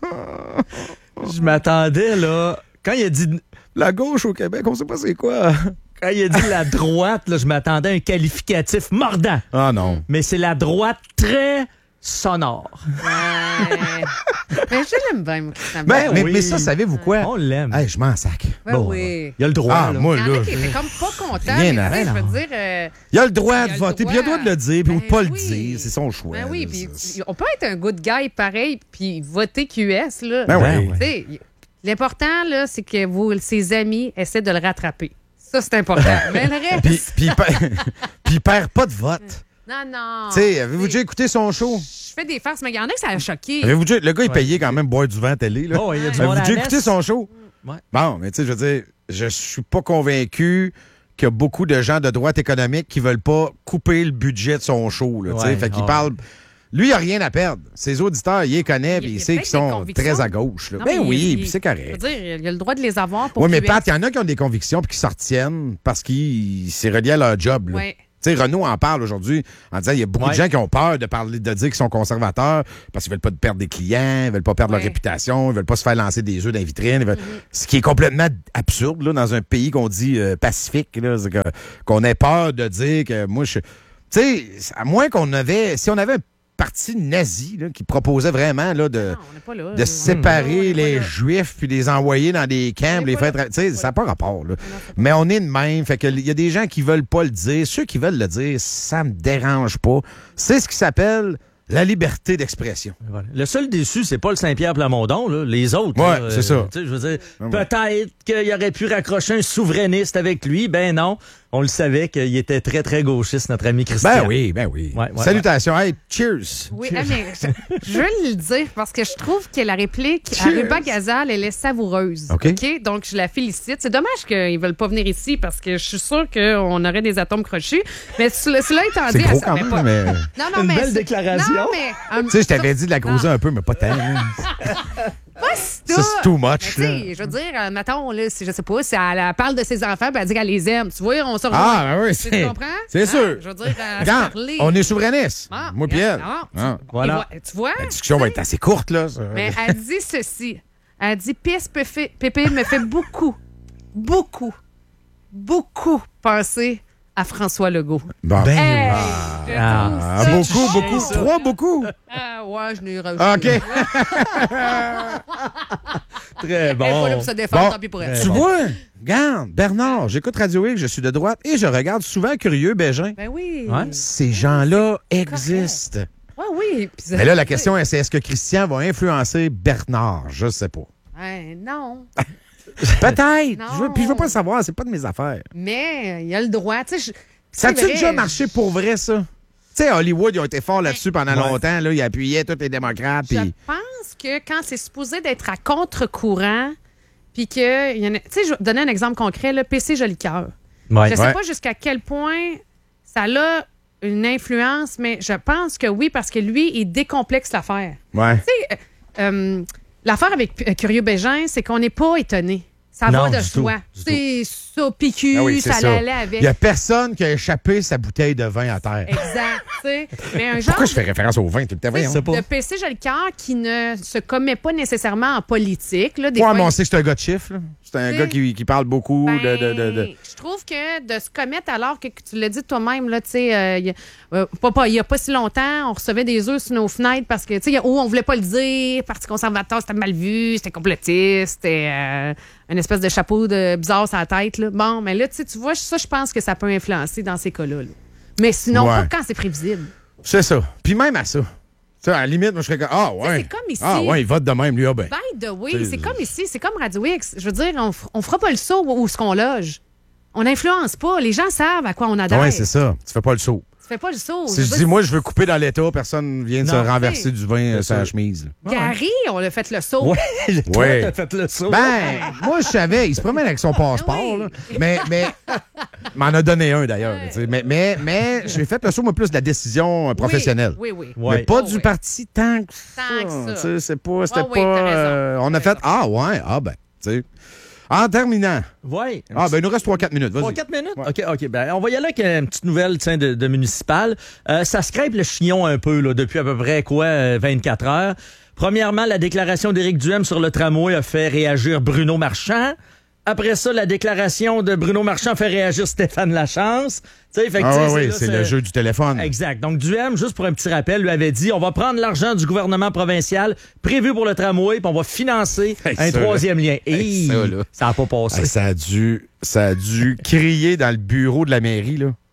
Je m'attendais, là... Quand il a dit... La gauche au Québec, on sait pas c'est quoi. Quand il a dit la droite, là, je m'attendais à un qualificatif mordant. Ah non. Mais c'est la droite très sonore. Ouais. Mais je l'aime bien, moi, Christian Ben, Bégin. mais, oui. mais ça, savez-vous quoi? On l'aime. Hey, je m'en sac. Ben Bon, oui. Il y a le droit, Ah, là. moi, Il y en là. a qui étaient comme pas contents. Rien mais à tu sais, rien, je non. veux dire... euh, Il a le droit Il de a le voter, puis il a le droit de le dire, puis ou Ben de pas le oui. dire. C'est son choix. Ben oui, là. puis on peut être un good guy pareil, puis voter Q S, là. Ben oui. Ben Tu sais, il L'important, là, c'est que vous, ses amis essaient de le rattraper. Ça, c'est important. Mais le reste... Puis, puis, il perd- puis il perd pas de vote. Non, non. Tu sais, avez-vous déjà écouté son show? Je fais des farces, mais il y en a que ça a choqué. Avez-vous déjà- Le gars, il payait quand même boire du vent à télé. Là. Oh, il y a du Avez-vous monde à déjà la écouté messe. son show? Ouais. Bon, mais tu sais, je veux dire, je suis pas convaincu qu'il y a beaucoup de gens de droite économique qui veulent pas couper le budget de son show. Là, tu sais. Ouais, Fait qu'il ouais. parle... Lui, il a rien à perdre. Ses auditeurs, il les connaît, puis il, il sait peut-être qu'ils sont des convictions. très à gauche. Là. Non, Ben mais oui, il- puis c'est Je veux correct. dire, il a le droit de les avoir pour Oui, mais Q S. Pat, il y en a qui ont des convictions puis qui s'en retiennent parce qu'il s'est relié à leur job. Là. Ouais. Tu sais, Renaud en parle aujourd'hui en disant qu'il y a beaucoup Ouais. de gens qui ont peur de parler, de dire qu'ils sont conservateurs parce qu'ils veulent pas perdre des clients, ils veulent pas perdre leur Ouais. réputation, ils veulent pas se faire lancer des œufs dans les vitrines. ils veulent- Ce qui est complètement absurde là, dans un pays qu'on dit euh, pacifique, là, c'est que- qu'on ait peur de dire que moi je. Tu sais, à moins qu'on avait. Si on avait un parti nazi là, qui proposait vraiment là, de, On n'est pas là. de là. séparer les Juifs puis les envoyer dans des camps, les faire... tra- Tu sais, ça n'a pas rapport, là. Mais on est de même. Fait que il y a des gens qui veulent pas le dire. Ceux qui veulent le dire, ça me dérange pas. C'est ce qui s'appelle la liberté d'expression. Voilà. Le seul déçu, c'est pas le Saint-Pierre Plamondon, là. Les autres. Ouais, là, c'est ça. tu sais, je veux dire, Ouais. peut-être qu'il aurait pu raccrocher un souverainiste avec lui. Ben non. On le savait qu'il était très, très gauchiste, notre ami Christian. Ben oui, ben oui. Ouais, ouais, Salutations. Hey, cheers. Oui, ah, mais je, je veux le dire parce que je trouve que la réplique à Cheers. Ruba Gazal, elle est savoureuse. OK. Donc, je la félicite. C'est dommage qu'ils ne veulent pas venir ici parce que je suis sûre qu'on aurait des atomes crochus. Mais cela, cela étant C'est dit, gros elle quand savait même, pas. mais... Non, non, Une mais belle c'est- déclaration. Non, mais. um, Tu sais, je t'avais dit de la groser un peu, mais pas tant. hein. pas si Ça, c'est too much, Mais tu sais, je veux dire, euh, mettons, là, si, je sais pas, si elle, elle parle de ses enfants, ben elle dit qu'elle les aime. Tu vois, on se rejoint. Ah, ben oui, Tu c'est... comprends? C'est Hein? sûr. Je veux dire, à se Regarde, parler. on est souverainistes. Ah, Moi puis elle. regarde, non, Ah. Voilà. Et voi- Tu vois? La discussion va être assez courte, là. ça. Mais elle dit ceci. Elle dit Pisse Pépé Pépé me fait beaucoup, beaucoup, beaucoup penser à François Legault. Bon. Ben Hey, oui. je Ah, trouve Ah, ça beaucoup, beau. beaucoup. Trois, beaucoup. Ah ouais, je n'ai rajouté. OK. Très Elle est pas là bon. pour se défendre, Bon, tant pis pour elle. tu vois, regarde, Bernard, j'écoute Radio X, je suis de droite et je regarde souvent Curieux Bégin. Ben oui. Ouais. Ces gens-là existent. Ouais, oui. Puis ça- Mais là, la question est, c'est est-ce que Christian va influencer Bernard? Je sais pas. Ouais, non. Peut-être. Non. Je veux- Puis je veux pas le savoir, c'est pas de mes affaires. Mais il a le droit. Tu sais, je- Ça c'est a-tu vrai. déjà marché pour vrai, ça? Tu sais, Hollywood, ils ont été forts là-dessus pendant Ouais. longtemps. Là, ils appuyaient tous les démocrates. Je Puis... pense que quand c'est supposé d'être à contre-courant, puis que. il y en a- Tu sais, je vais te donner un exemple concret, le P C Jolicoeur. Ouais. Je sais Ouais. pas jusqu'à quel point ça a une influence, mais je pense que oui, parce que lui, il décomplexe l'affaire. Ouais. Tu sais, euh, euh, l'affaire avec euh, Curieux Bégin, c'est qu'on n'est pas étonné. Ça Non, va de du tout, soi. du C'est ça, P Q, Ah oui, c'est ça, ça. l'allait Il avec. y a personne qui a échappé sa bouteille de vin à terre. Exact, tu sais. Mais un genre Pourquoi je fais référence au vin tout le temps? tu sais, Voyons. de P C Jolicoeur qui ne se commet pas nécessairement en politique. Là, des Ouais, fois, mais on il- sait que c'est un gars de chiffres. là. C'est un Tu gars sais, qui, qui parle beaucoup Ben, de... de, de, de- Je trouve que de se commettre alors que, que tu l'as dit toi-même, là, tu sais, euh, il y a- euh, pas, pas- il y a pas si longtemps, on recevait des œufs sur nos fenêtres parce que, tu sais, oh, on voulait pas le dire, Parti conservateur, c'était mal vu, c'était complotiste, c'était euh, une espèce de chapeau de bizarre sur la tête, là. Bon, mais là, tu sais, tu vois, ça, je pense que ça peut influencer dans ces cas-là, là. Mais sinon, Ouais. pas quand c'est prévisible. C'est ça. Puis même à ça. Tu sais, à la limite, moi, je serais comme... Ah, ouais. c'est comme ici. Ah, ouais, il vote de même, lui. Ah, ben. By the way, C'est- c'est comme ici, c'est comme Radio X. Je veux dire, on, f- on fera pas le saut où, où ce qu'on loge. On n'influence pas. Les gens savent à quoi on adhère. Ouais, c'est ça. Tu fais pas le saut. Tu fais pas le saut. Si je veux dis, dire, moi, je veux couper dans l'état, personne vient de se Non. renverser Hey. du vin euh, C'est sur la sûr. chemise. là. Gary, on a fait le saut. Ouais, toi, Ouais. t'as fait le saut. Ben, moi, je savais. Il se promène avec son passeport. Oui. là. Mais, mais, m'en a donné un, d'ailleurs. tu sais. Mais, mais, mais j'ai fait le saut, moi, plus de la décision euh, professionnelle. Oui, oui. oui. Ouais. Mais pas Oh, du oui. parti tant que ça. Tant que ça. Tu sais, C'est pas, c'était Ah oui, pas. t'as raison. euh, on a T'as fait, ah, ouais, ah, ben, tu sais. En terminant. Ouais. Ah, ben, il nous reste trois quatre minutes. Vas-y. trois quatre minutes? OK, OK. Ben, on va y aller avec une petite nouvelle tiens, de, de municipal. Euh, ça scrape le chignon un peu là, depuis à peu près quoi, euh, vingt-quatre heures. Premièrement, la déclaration d'Éric Duhem sur le tramway a fait réagir Bruno Marchand. Après ça, la déclaration de Bruno Marchand fait réagir Stéphane Lachance. Tu sais, fait que, Ah, tu sais, ouais, oui, là, c'est le jeu du téléphone. Exact. Donc, Duhem, juste pour un petit rappel, lui avait dit on va prendre l'argent du gouvernement provincial prévu pour le tramway, puis on va financer Hey, un ça, troisième lien. Hey, Et ça, là. ça n'a pas passé. Ah, ça, a dû, ça a dû crier dans le bureau de la mairie, là.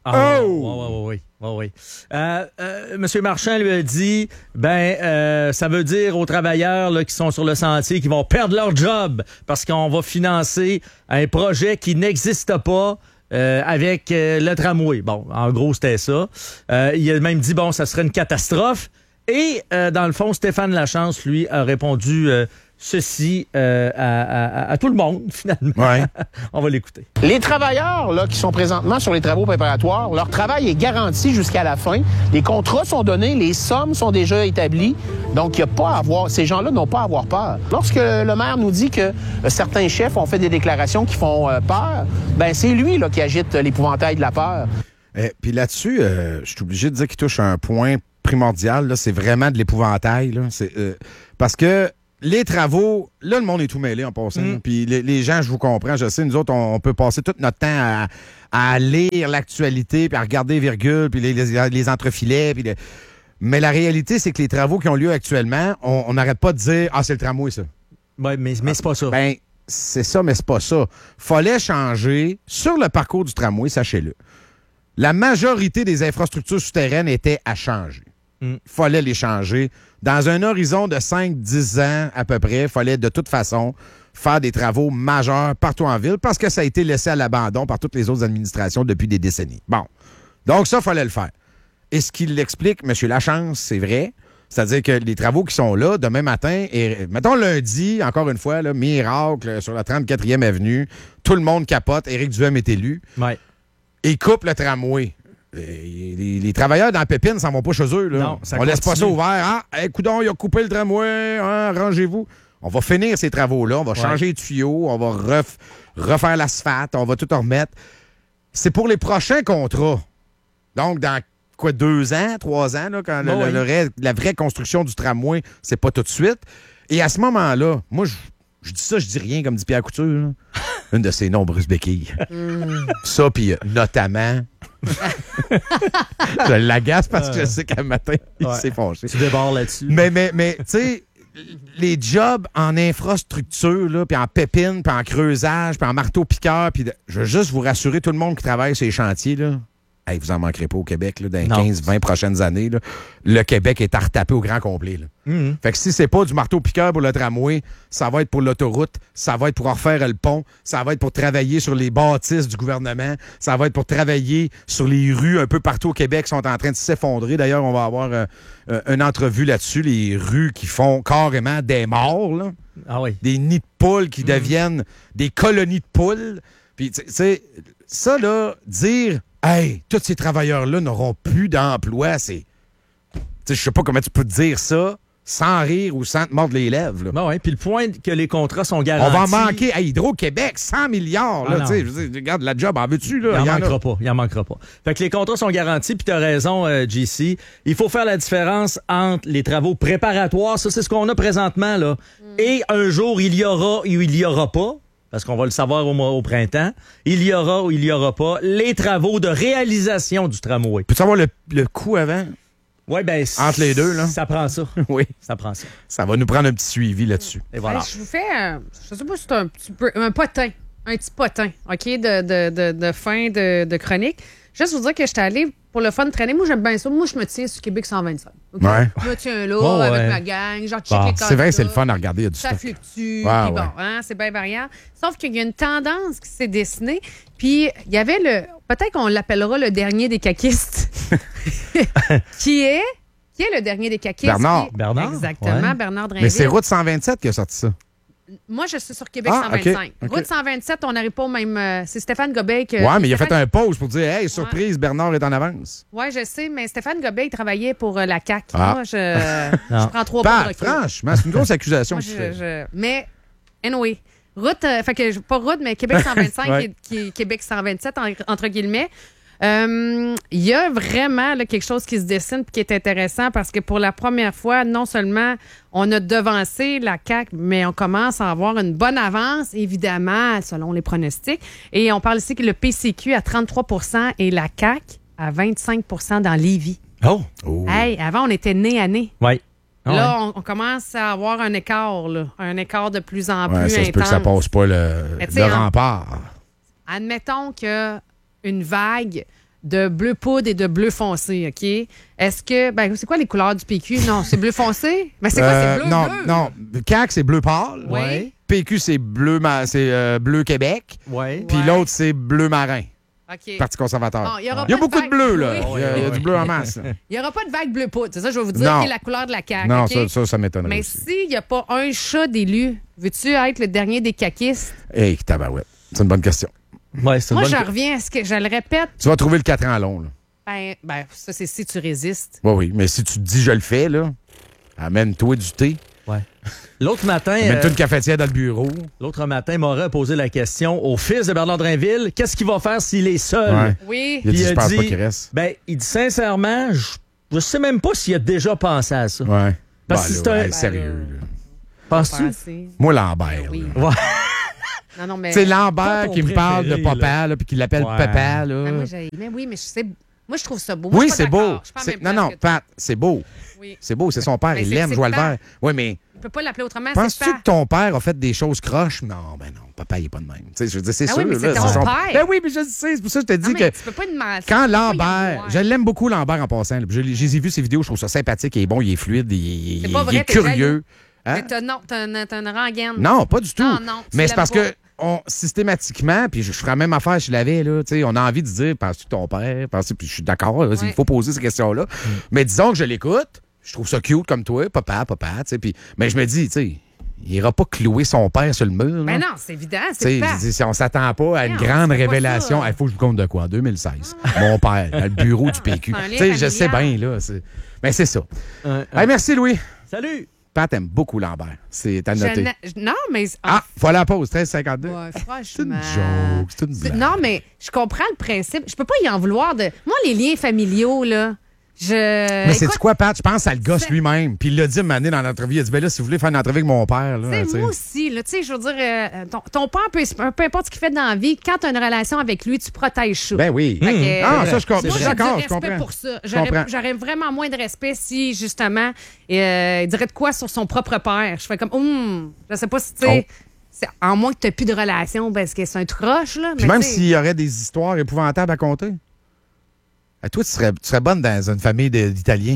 Ah, oh! Oui, oui, oui. oui. Euh, euh, Monsieur Marchand lui a dit, ben, euh, ça veut dire aux travailleurs là, qui sont sur le sentier qu'ils vont perdre leur job parce qu'on va financer un projet qui n'existe pas euh, avec euh, le tramway. Bon, en gros, c'était ça. Euh, il a même dit, bon, ça serait une catastrophe. Et, euh, dans le fond, Stéphane Lachance, lui, a répondu euh, ceci euh, à, à, à tout le monde, finalement. Ouais. On va l'écouter. Les travailleurs là, qui sont présentement sur les travaux préparatoires, leur travail est garanti jusqu'à la fin. Les contrats sont donnés, les sommes sont déjà établies. Donc, il y a pas à avoir, ces gens-là n'ont pas à avoir peur. Lorsque le maire nous dit que euh, certains chefs ont fait des déclarations qui font euh, peur, ben c'est lui là, qui agite l'épouvantail de la peur. Eh, puis là-dessus, euh, je suis obligé de dire qu'il touche un point primordial, là, c'est vraiment de l'épouvantail. Là. C'est, euh, parce que les travaux, là, le monde est tout mêlé en passant. Mm. Puis les, les gens, je vous comprends, je sais, nous autres, on, on peut passer tout notre temps à, à lire l'actualité, puis à regarder les virgules, puis les, les, les entrefilets. Puis les... Mais la réalité, c'est que les travaux qui ont lieu actuellement, on n'arrête pas de dire « Ah, c'est le tramway, ça. » Oui, mais, mais c'est pas ça. Ben, c'est ça, mais c'est pas ça. Fallait changer sur le parcours du tramway, sachez-le. La majorité des infrastructures souterraines étaient à changer. Il mm. fallait les changer. Dans un horizon de cinq à dix ans à peu près, il fallait de toute façon faire des travaux majeurs partout en ville parce que ça a été laissé à l'abandon par toutes les autres administrations depuis des décennies. Bon. Donc ça, il fallait le faire. Et ce qu'il l'explique, M. Lachance, c'est vrai. C'est-à-dire que les travaux qui sont là demain matin, et mettons lundi, encore une fois, là, miracle sur la trente-quatrième avenue, tout le monde capote, Éric Duhem est élu. Ouais. Et coupe le tramway. Les, les, les travailleurs dans la pépine ne s'en vont pas chez eux. Là. Non, ça on continue. laisse pas ça ouvert. Ah, hey, coudonc, il a coupé le tramway. Hein, arrangez-vous. On va finir ces travaux-là. On va ouais. changer les tuyaux. On va ref, refaire l'asphalte. On va tout en remettre. C'est pour les prochains contrats. Donc, dans quoi, deux ans, trois ans, là, quand oh, le, oui. le, le, la vraie construction du tramway, c'est pas tout de suite. Et à ce moment-là, moi, je, je dis ça, je dis rien, comme dit Pierre Couture. Là. Une de ses nombreuses béquilles. Mm. Ça, puis notamment... je l'agace parce que je sais qu'un matin, il ouais. s'est fâché. Tu débordes là-dessus. Mais, mais, mais tu sais, les jobs en infrastructure, puis en pépine, puis en creusage, puis en marteau-piqueur, puis de... je veux juste vous rassurer, tout le monde qui travaille sur les chantiers, là, hey, vous en manquerez pas au Québec, là, dans les quinze vingt prochaines années. Là, le Québec est à retaper au grand complet. Là. Mm-hmm. Fait que si c'est pas du marteau-piqueur pour le tramway, ça va être pour l'autoroute, ça va être pour refaire le pont, ça va être pour travailler sur les bâtisses du gouvernement, ça va être pour travailler sur les rues un peu partout au Québec qui sont en train de s'effondrer. D'ailleurs, on va avoir euh, euh, une entrevue là-dessus, les rues qui font carrément des morts, là. Ah oui. Des nids de poules qui mm-hmm. deviennent des colonies de poules. Puis, tu sais, ça, là, dire... Hey, tous ces travailleurs-là n'auront plus d'emploi. C'est. Je sais pas comment tu peux te dire ça sans rire ou sans te mordre les lèvres. Là. Ben ouais, puis le point que les contrats sont garantis. On va en manquer à Hydro-Québec, cent milliards. Là, ah je veux dire, regarde, la job, en veux-tu? Là, il en manquera pas. Il en manquera pas. Fait que les contrats sont garantis, puis tu as raison, euh, J C. Il faut faire la différence entre les travaux préparatoires, ça c'est ce qu'on a présentement, là, mm. et un jour, il y aura ou il y aura pas. Parce qu'on va le savoir au, au printemps, il y aura ou il n'y aura pas les travaux de réalisation du tramway. Peux-tu savoir le, le coût avant? Oui, bien... Entre les deux, là? Ça prend ça. Oui. Ça prend ça. Ça va nous prendre un petit suivi là-dessus. Et voilà. Hey, je vous fais, euh, je sais pas si c'est un petit peu, un potin, un petit potin, OK, de, de, de, de fin de, de chronique. Juste vous dire que j'étais allée pour le fun traîner. Moi, j'aime bien ça. Moi, je me tiens sur Québec cent vingt-cinq. Okay? Ouais. Je me tiens là, oh, avec ouais. ma gang. Genre, bon, checker c'est vrai, c'est le fun à regarder. Il y a du ça stock. fluctue. Ouais, puis ouais. bon, hein, c'est bien variant. Sauf qu'il y a une tendance qui s'est dessinée. Puis, il y avait le... Peut-être qu'on l'appellera le dernier des caquistes. qui est... Qui est le dernier des caquistes? Bernard. Qui... Bernard. Exactement, ouais. Bernard Drinville. Mais c'est Route cent vingt-sept qui a sorti ça. Moi, je suis sur Québec ah, cent vingt-cinq. Okay, okay. Route cent vingt-sept, on n'arrive pas au même... Euh, c'est Stéphane Gobet qui... Ouais, mais il a Stéphane... fait un pause pour dire « Hey, surprise, ouais. Bernard est en avance. » Oui, je sais, mais Stéphane Gobet, il travaillait pour euh, la C A Q. Ah. Moi, je, je prends trois pas pas de recul. Franchement, c'est une grosse accusation Moi, que tu je, fais. je... Mais, anyway, route... Euh, fait que, pas route, mais Québec cent vingt-cinq ouais. qui, est, qui est Québec cent vingt-sept, en, entre guillemets. Il euh, y a vraiment là, quelque chose qui se dessine et qui est intéressant parce que pour la première fois, non seulement on a devancé la C A Q, mais on commence à avoir une bonne avance, évidemment, selon les pronostics. Et on parle ici que le P C Q à trente-trois pour cent et la C A Q à vingt-cinq pour cent dans Lévis. Oh! oh. Hey, avant, on était nez à nez. Oui. Oh, là, ouais. on, on commence à avoir un écart, là, un écart de plus en ouais, plus ça intense. se peut que ça passe pas le, le en, rempart. Admettons que une vague de bleu poudre et de bleu foncé, OK? Est-ce que... Ben, c'est quoi les couleurs du P Q? Non, c'est bleu foncé? Mais c'est quoi, Euh, c'est bleu, non, bleu? non. C A Q, c'est bleu pâle. Oui. P Q, c'est bleu, ma- c'est, euh, bleu Québec. Ouais. Puis l'autre, c'est bleu marin. OK. Parti conservateur. Bon, il y aura il y a pas de beaucoup de vague- bleu, là. Oui. Il y a, il y a du bleu en masse. là. Il n'y aura pas de vague bleu poudre. C'est ça, je vais vous dire, Non. qui est la couleur de la C A Q. Non, OK? ça, ça, ça m'étonnerait Mais aussi. s'il n'y a pas un chat d'élu, veux-tu être le dernier des caquistes? Hey, tabarouette. C'est une bonne question. Ouais, c'est Moi, je reviens à ce que je le répète. Tu vas trouver le quatre ans long, là. Ben, ben, ça, c'est si tu résistes. Oui, oui. Mais si tu te dis je le fais, là, amène-toi du thé. Ouais. L'autre matin... Amène-toi euh, une cafetière dans le bureau. L'autre matin, Morin a posé la question au fils de Bernard Drinville, qu'est-ce qu'il va faire s'il est seul? Ouais. Oui. Il a dit, Puis je pense pas qu'il reste. Ben, il dit sincèrement, je, je sais même pas s'il a déjà pensé à ça. Ouais. Parce Ben, que là, c'est un... hey, sérieux, là. Penses-tu? Penser. Moi, Lambert. Oui. là. Ouais. Non, non, mais... C'est Pas Lambert ton qui me parle de préféré, papa, là, puis qui l'appelle Ouais. papa. Là. Ben, moi, j'ai- mais oui, mais je sais... Moi, je trouve ça beau. Moi, Oui, je suis c'est pas beau. d'accord. Je suis pas en C'est- même Non, place non, que toi. Pat, c'est beau. Oui. C'est beau, c'est son père. Mais il c'est- l'aime, c'est je vois le Pat. vert. Oui, mais On peut pas l'appeler autrement, c'est penses-tu Pat. que ton père a fait des choses croches? Non, ben non, papa, il est pas de même. Tu sais, je veux dire, c'est Ah sûr. oui, mais c'est là, ton son- père. Ben oui, mais je le sais. C'est pour ça que je te dis Non, mais que tu peux pas demander. quand tu peux pas y Lambert, avoir. je l'aime beaucoup, Lambert, en passant. là. Je, je les ai vus, ses vidéos, je trouve ça sympathique, il est bon, il est fluide, il, il- C'est pas il vrai, est t'es curieux. jaloux. Hein? Mais t'as non, t'as une, t'as une rengaine. Non, pas du tout. Non, non, tu mais c'est l'aimes parce pas. que on, systématiquement, puis je, je ferais la même affaire si je l'avais, là, tu sais, on a envie de dire, penses-tu que ton père, penses-tu, puis je suis d'accord, là, il Ouais. faut poser ces questions-là. Mais disons que je l'écoute, je trouve ça cute comme toi, papa, papa, tu sais, puis, mais je me dis, tu sais, il ira pas clouer son père sur le mur. Ben là. non, c'est évident, Tu c'est sais, pas. je dis, si on s'attend pas à une Non, grande c'est pas révélation, ça. il faut que je vous compte de quoi? En deux mille seize. Mon père, à le bureau du P Q. C'est un lien Tu sais, je sais bien, familial. là. c'est- Mais c'est ça. Un- Hey, merci, Louis. Salut! Pat aime beaucoup Lambert. C'est à Je noter. na- Non, mais. Ah, faut aller à la pause, treize cinquante-deux. Ouais, C'est une franchement. joke, c'est une C'est- blague. Non, mais je comprends le principe. Je peux pas y en vouloir de. Moi, les liens familiaux, là. Je. Mais c'est Écoute, quoi, Pat? Je pense à le gosse c'est- lui-même. Puis il l'a dit une année dans l'entrevue. Il a dit, ben là, si vous voulez faire une entrevue avec mon père, là. Tu sais, tu sais. moi aussi, là, tu sais, je veux dire, euh, ton, ton père, peu, peu importe ce qu'il fait dans la vie, quand tu as une relation avec lui, tu protèges ça. Ben oui. Fait que, Ah, euh, ça, je comprends. moi, Je suis j'ai du d'accord, je respect comprends. pour ça. Je J'aurais comprends. j'aurais vraiment moins de respect si, justement, euh, il dirait de quoi sur son propre père. Je fais comme, hum, je sais pas si, tu sais, Oh. c'est- en moins que tu n'as plus de relation, parce que c'est un croche, là. Puis mais même tu sais, s'il y aurait des histoires épouvantables à compter. Ah, toi, tu serais, tu serais bonne dans une famille de- d'Italiens.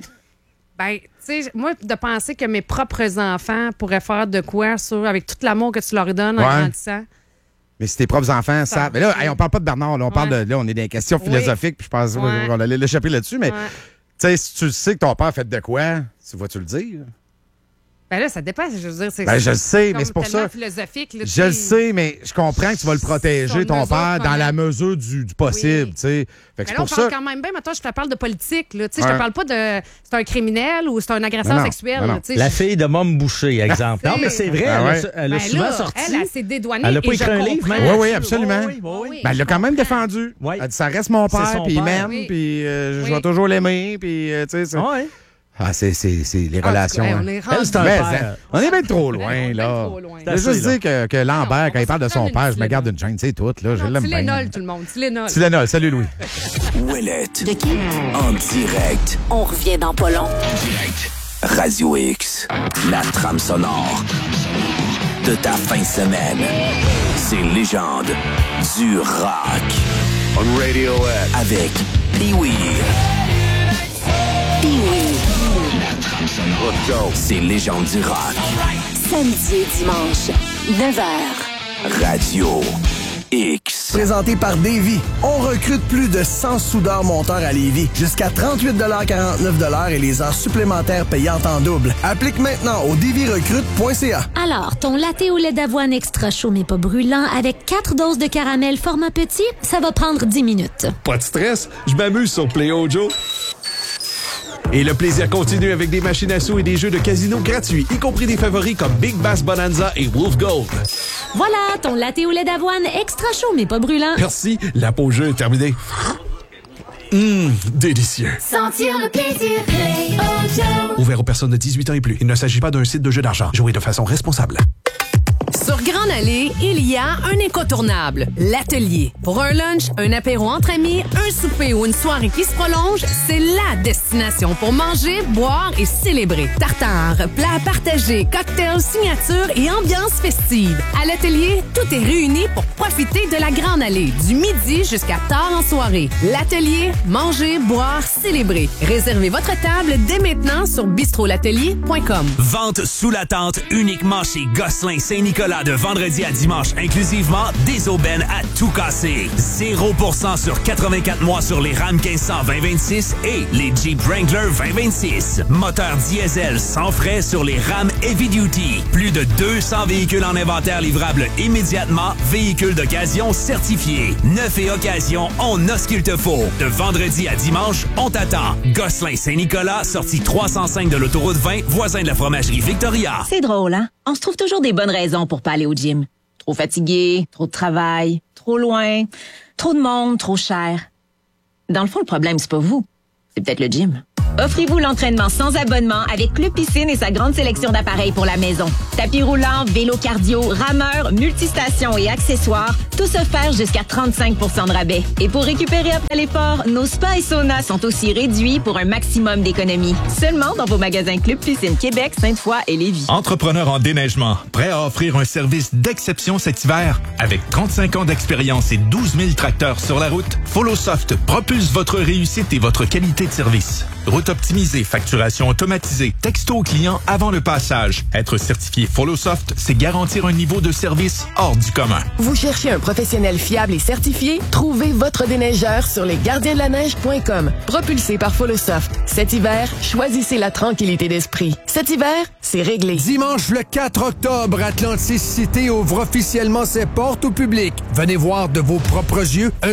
Ben, tu sais, moi, de penser que mes propres enfants pourraient faire de quoi sur, avec tout l'amour que tu leur donnes en Ouais. grandissant. Mais si tes propres enfants Ça, savent. Mais là, c'est- hey, on parle pas de Bernard, là, on parle Ouais. de. Là, on est dans des questions Oui. philosophiques, puis je pense Ouais. qu'on allait l'échapper là-dessus. Mais Ouais. tu sais, si tu sais que ton père fait de quoi, tu vas-tu le dire? Ben là, ça dépend. Je veux dire, c'est Ben, je le sais, comme mais c'est pour tellement ça. philosophique. Là, tu Je le sais. sais, mais je comprends que tu vas le protéger, Son ton mesure père, dans comment- la mesure du, du possible. Oui. tu sais. Fait que Mais c'est là, on pour parle ça. quand même bien. Maintenant, je te parle de politique. Là. Tu sais, Je Ouais. te parle pas de c'est un criminel ou c'est un agresseur Non, non. sexuel. Non, non. là, tu sais. La Je- fille de Mom Boucher, exemple. non, mais c'est vrai, Ah elle, ouais. a, elle a Ben souvent là, sorti. Elle, elle s'est dédouanée. Elle a pas et écrit je un livre, comprends. même. Oui, oui, absolument. Oui, oui, oui. Ben, elle l'a quand même défendu. Oui. Elle dit, ça reste mon C'est père, son puis il père. m'aime, Oui. puis euh, je Oui. vais toujours l'aimer, puis euh, tu sais. c'est- Ah ouais. Ah, c'est c'est- c'est les Ah, relations. hey, hein. on est Elle, rendu- c'est un Mais, père. hein, on est bien trop on est loin, bien là. trop loin. Je veux juste assez, là. dire que, que Lambert, Non, on quand il va parle de se son prendre père, une je me garde Tylenol. une gêne, tu sais, tout, là, je Non, l'aime bien. Tylenol, tout le monde. Tylenol. Tylenol, salut Louis. Ouellette. De qui? En direct. On revient dans pas long. Direct. Radio X. La trame sonore de ta fin de semaine. Ces légendes du rock. On Radiohead. Avec Pee-Wee. Pee-Wee. Let's go. Ces légendes du rock. Samedi et dimanche, neuf heures. Radio X. Présenté par Davy. On recrute plus de cent soudeurs monteurs à Lévis. Jusqu'à trente-huit quarante-neuf et les heures supplémentaires payantes en double. Applique maintenant au davy recrute point c a. Alors, ton latte au lait d'avoine extra chaud mais pas brûlant avec quatre doses de caramel format petit, ça va prendre dix minutes. Pas de stress, je m'amuse sur Play Ojo. Et le plaisir continue avec des machines à sous et des jeux de casino gratuits, y compris des favoris comme Big Bass Bonanza et Wolf Gold. Voilà, ton latte au lait d'avoine extra chaud mais pas brûlant. Merci, la pause jeu est terminée. Hum, délicieux. Sentir le plaisir, Play Ojo. Ouvert aux personnes de dix-huit ans et plus. Il ne s'agit pas d'un site de jeu d'argent. Jouez de façon responsable. Sur Grande Grande Allée, il y a un incontournable, l'atelier. Pour un lunch, un apéro entre amis, un souper ou une soirée qui se prolonge, c'est la destination pour manger, boire et célébrer. Tartare, plats à partager, cocktails, signatures et ambiance festive. À l'atelier, tout est réuni pour profiter de la Grande Allée, du midi jusqu'à tard en soirée. L'atelier, manger, boire, célébrer. Réservez votre table dès maintenant sur bistro l'atelier point com. Vente sous la tente uniquement chez Gosselin Saint-Nicolas de vendredi à dimanche inclusivement, des aubaines à tout casser. zéro pour cent sur quatre-vingt-quatre mois sur les Ram quinze cents vingt vingt-six et les Jeep Wrangler vingt vingt-six. Moteur diesel sans frais sur les Ram Heavy Duty. Plus de deux cents véhicules en inventaire livrables immédiatement. Véhicules d'occasion certifiés. Neuf et occasion, on a ce qu'il te faut. De vendredi à dimanche, on t'attend. Gosselin Saint-Nicolas, sortie trois cent cinq de l'autoroute vingt, voisin de la fromagerie Victoria. C'est drôle, hein? On se trouve toujours des bonnes raisons pour pas aller au gym. Trop fatigué, trop de travail, trop loin, trop de monde, trop cher. Dans le fond, le problème, c'est pas vous. C'est peut-être le gym. Offrez-vous l'entraînement sans abonnement avec Club Piscine et sa grande sélection d'appareils pour la maison. Tapis roulant, vélo cardio, rameur, multistations et accessoires, tous offerts jusqu'à trente-cinq pour cent de rabais. Et pour récupérer après l'effort, nos spas et saunas sont aussi réduits pour un maximum d'économies. Seulement dans vos magasins Club Piscine Québec, Sainte-Foy et Lévis. Entrepreneur en déneigement, prêt à offrir un service d'exception cet hiver? Avec trente-cinq ans d'expérience et douze mille tracteurs sur la route, FollowSoft propulse votre réussite et votre qualité de service. Route optimisée, facturation automatisée, texto au client avant le passage. Être certifié FollowSoft, c'est garantir un niveau de service hors du commun. Vous cherchez un professionnel fiable et certifié? Trouvez votre déneigeur sur lesgardiensdelaneige point com. Propulsé par FollowSoft. Cet hiver, choisissez la tranquillité d'esprit. Cet hiver, c'est réglé. Dimanche le quatre octobre, Atlantis City ouvre officiellement ses portes au public. Venez voir de vos propres yeux un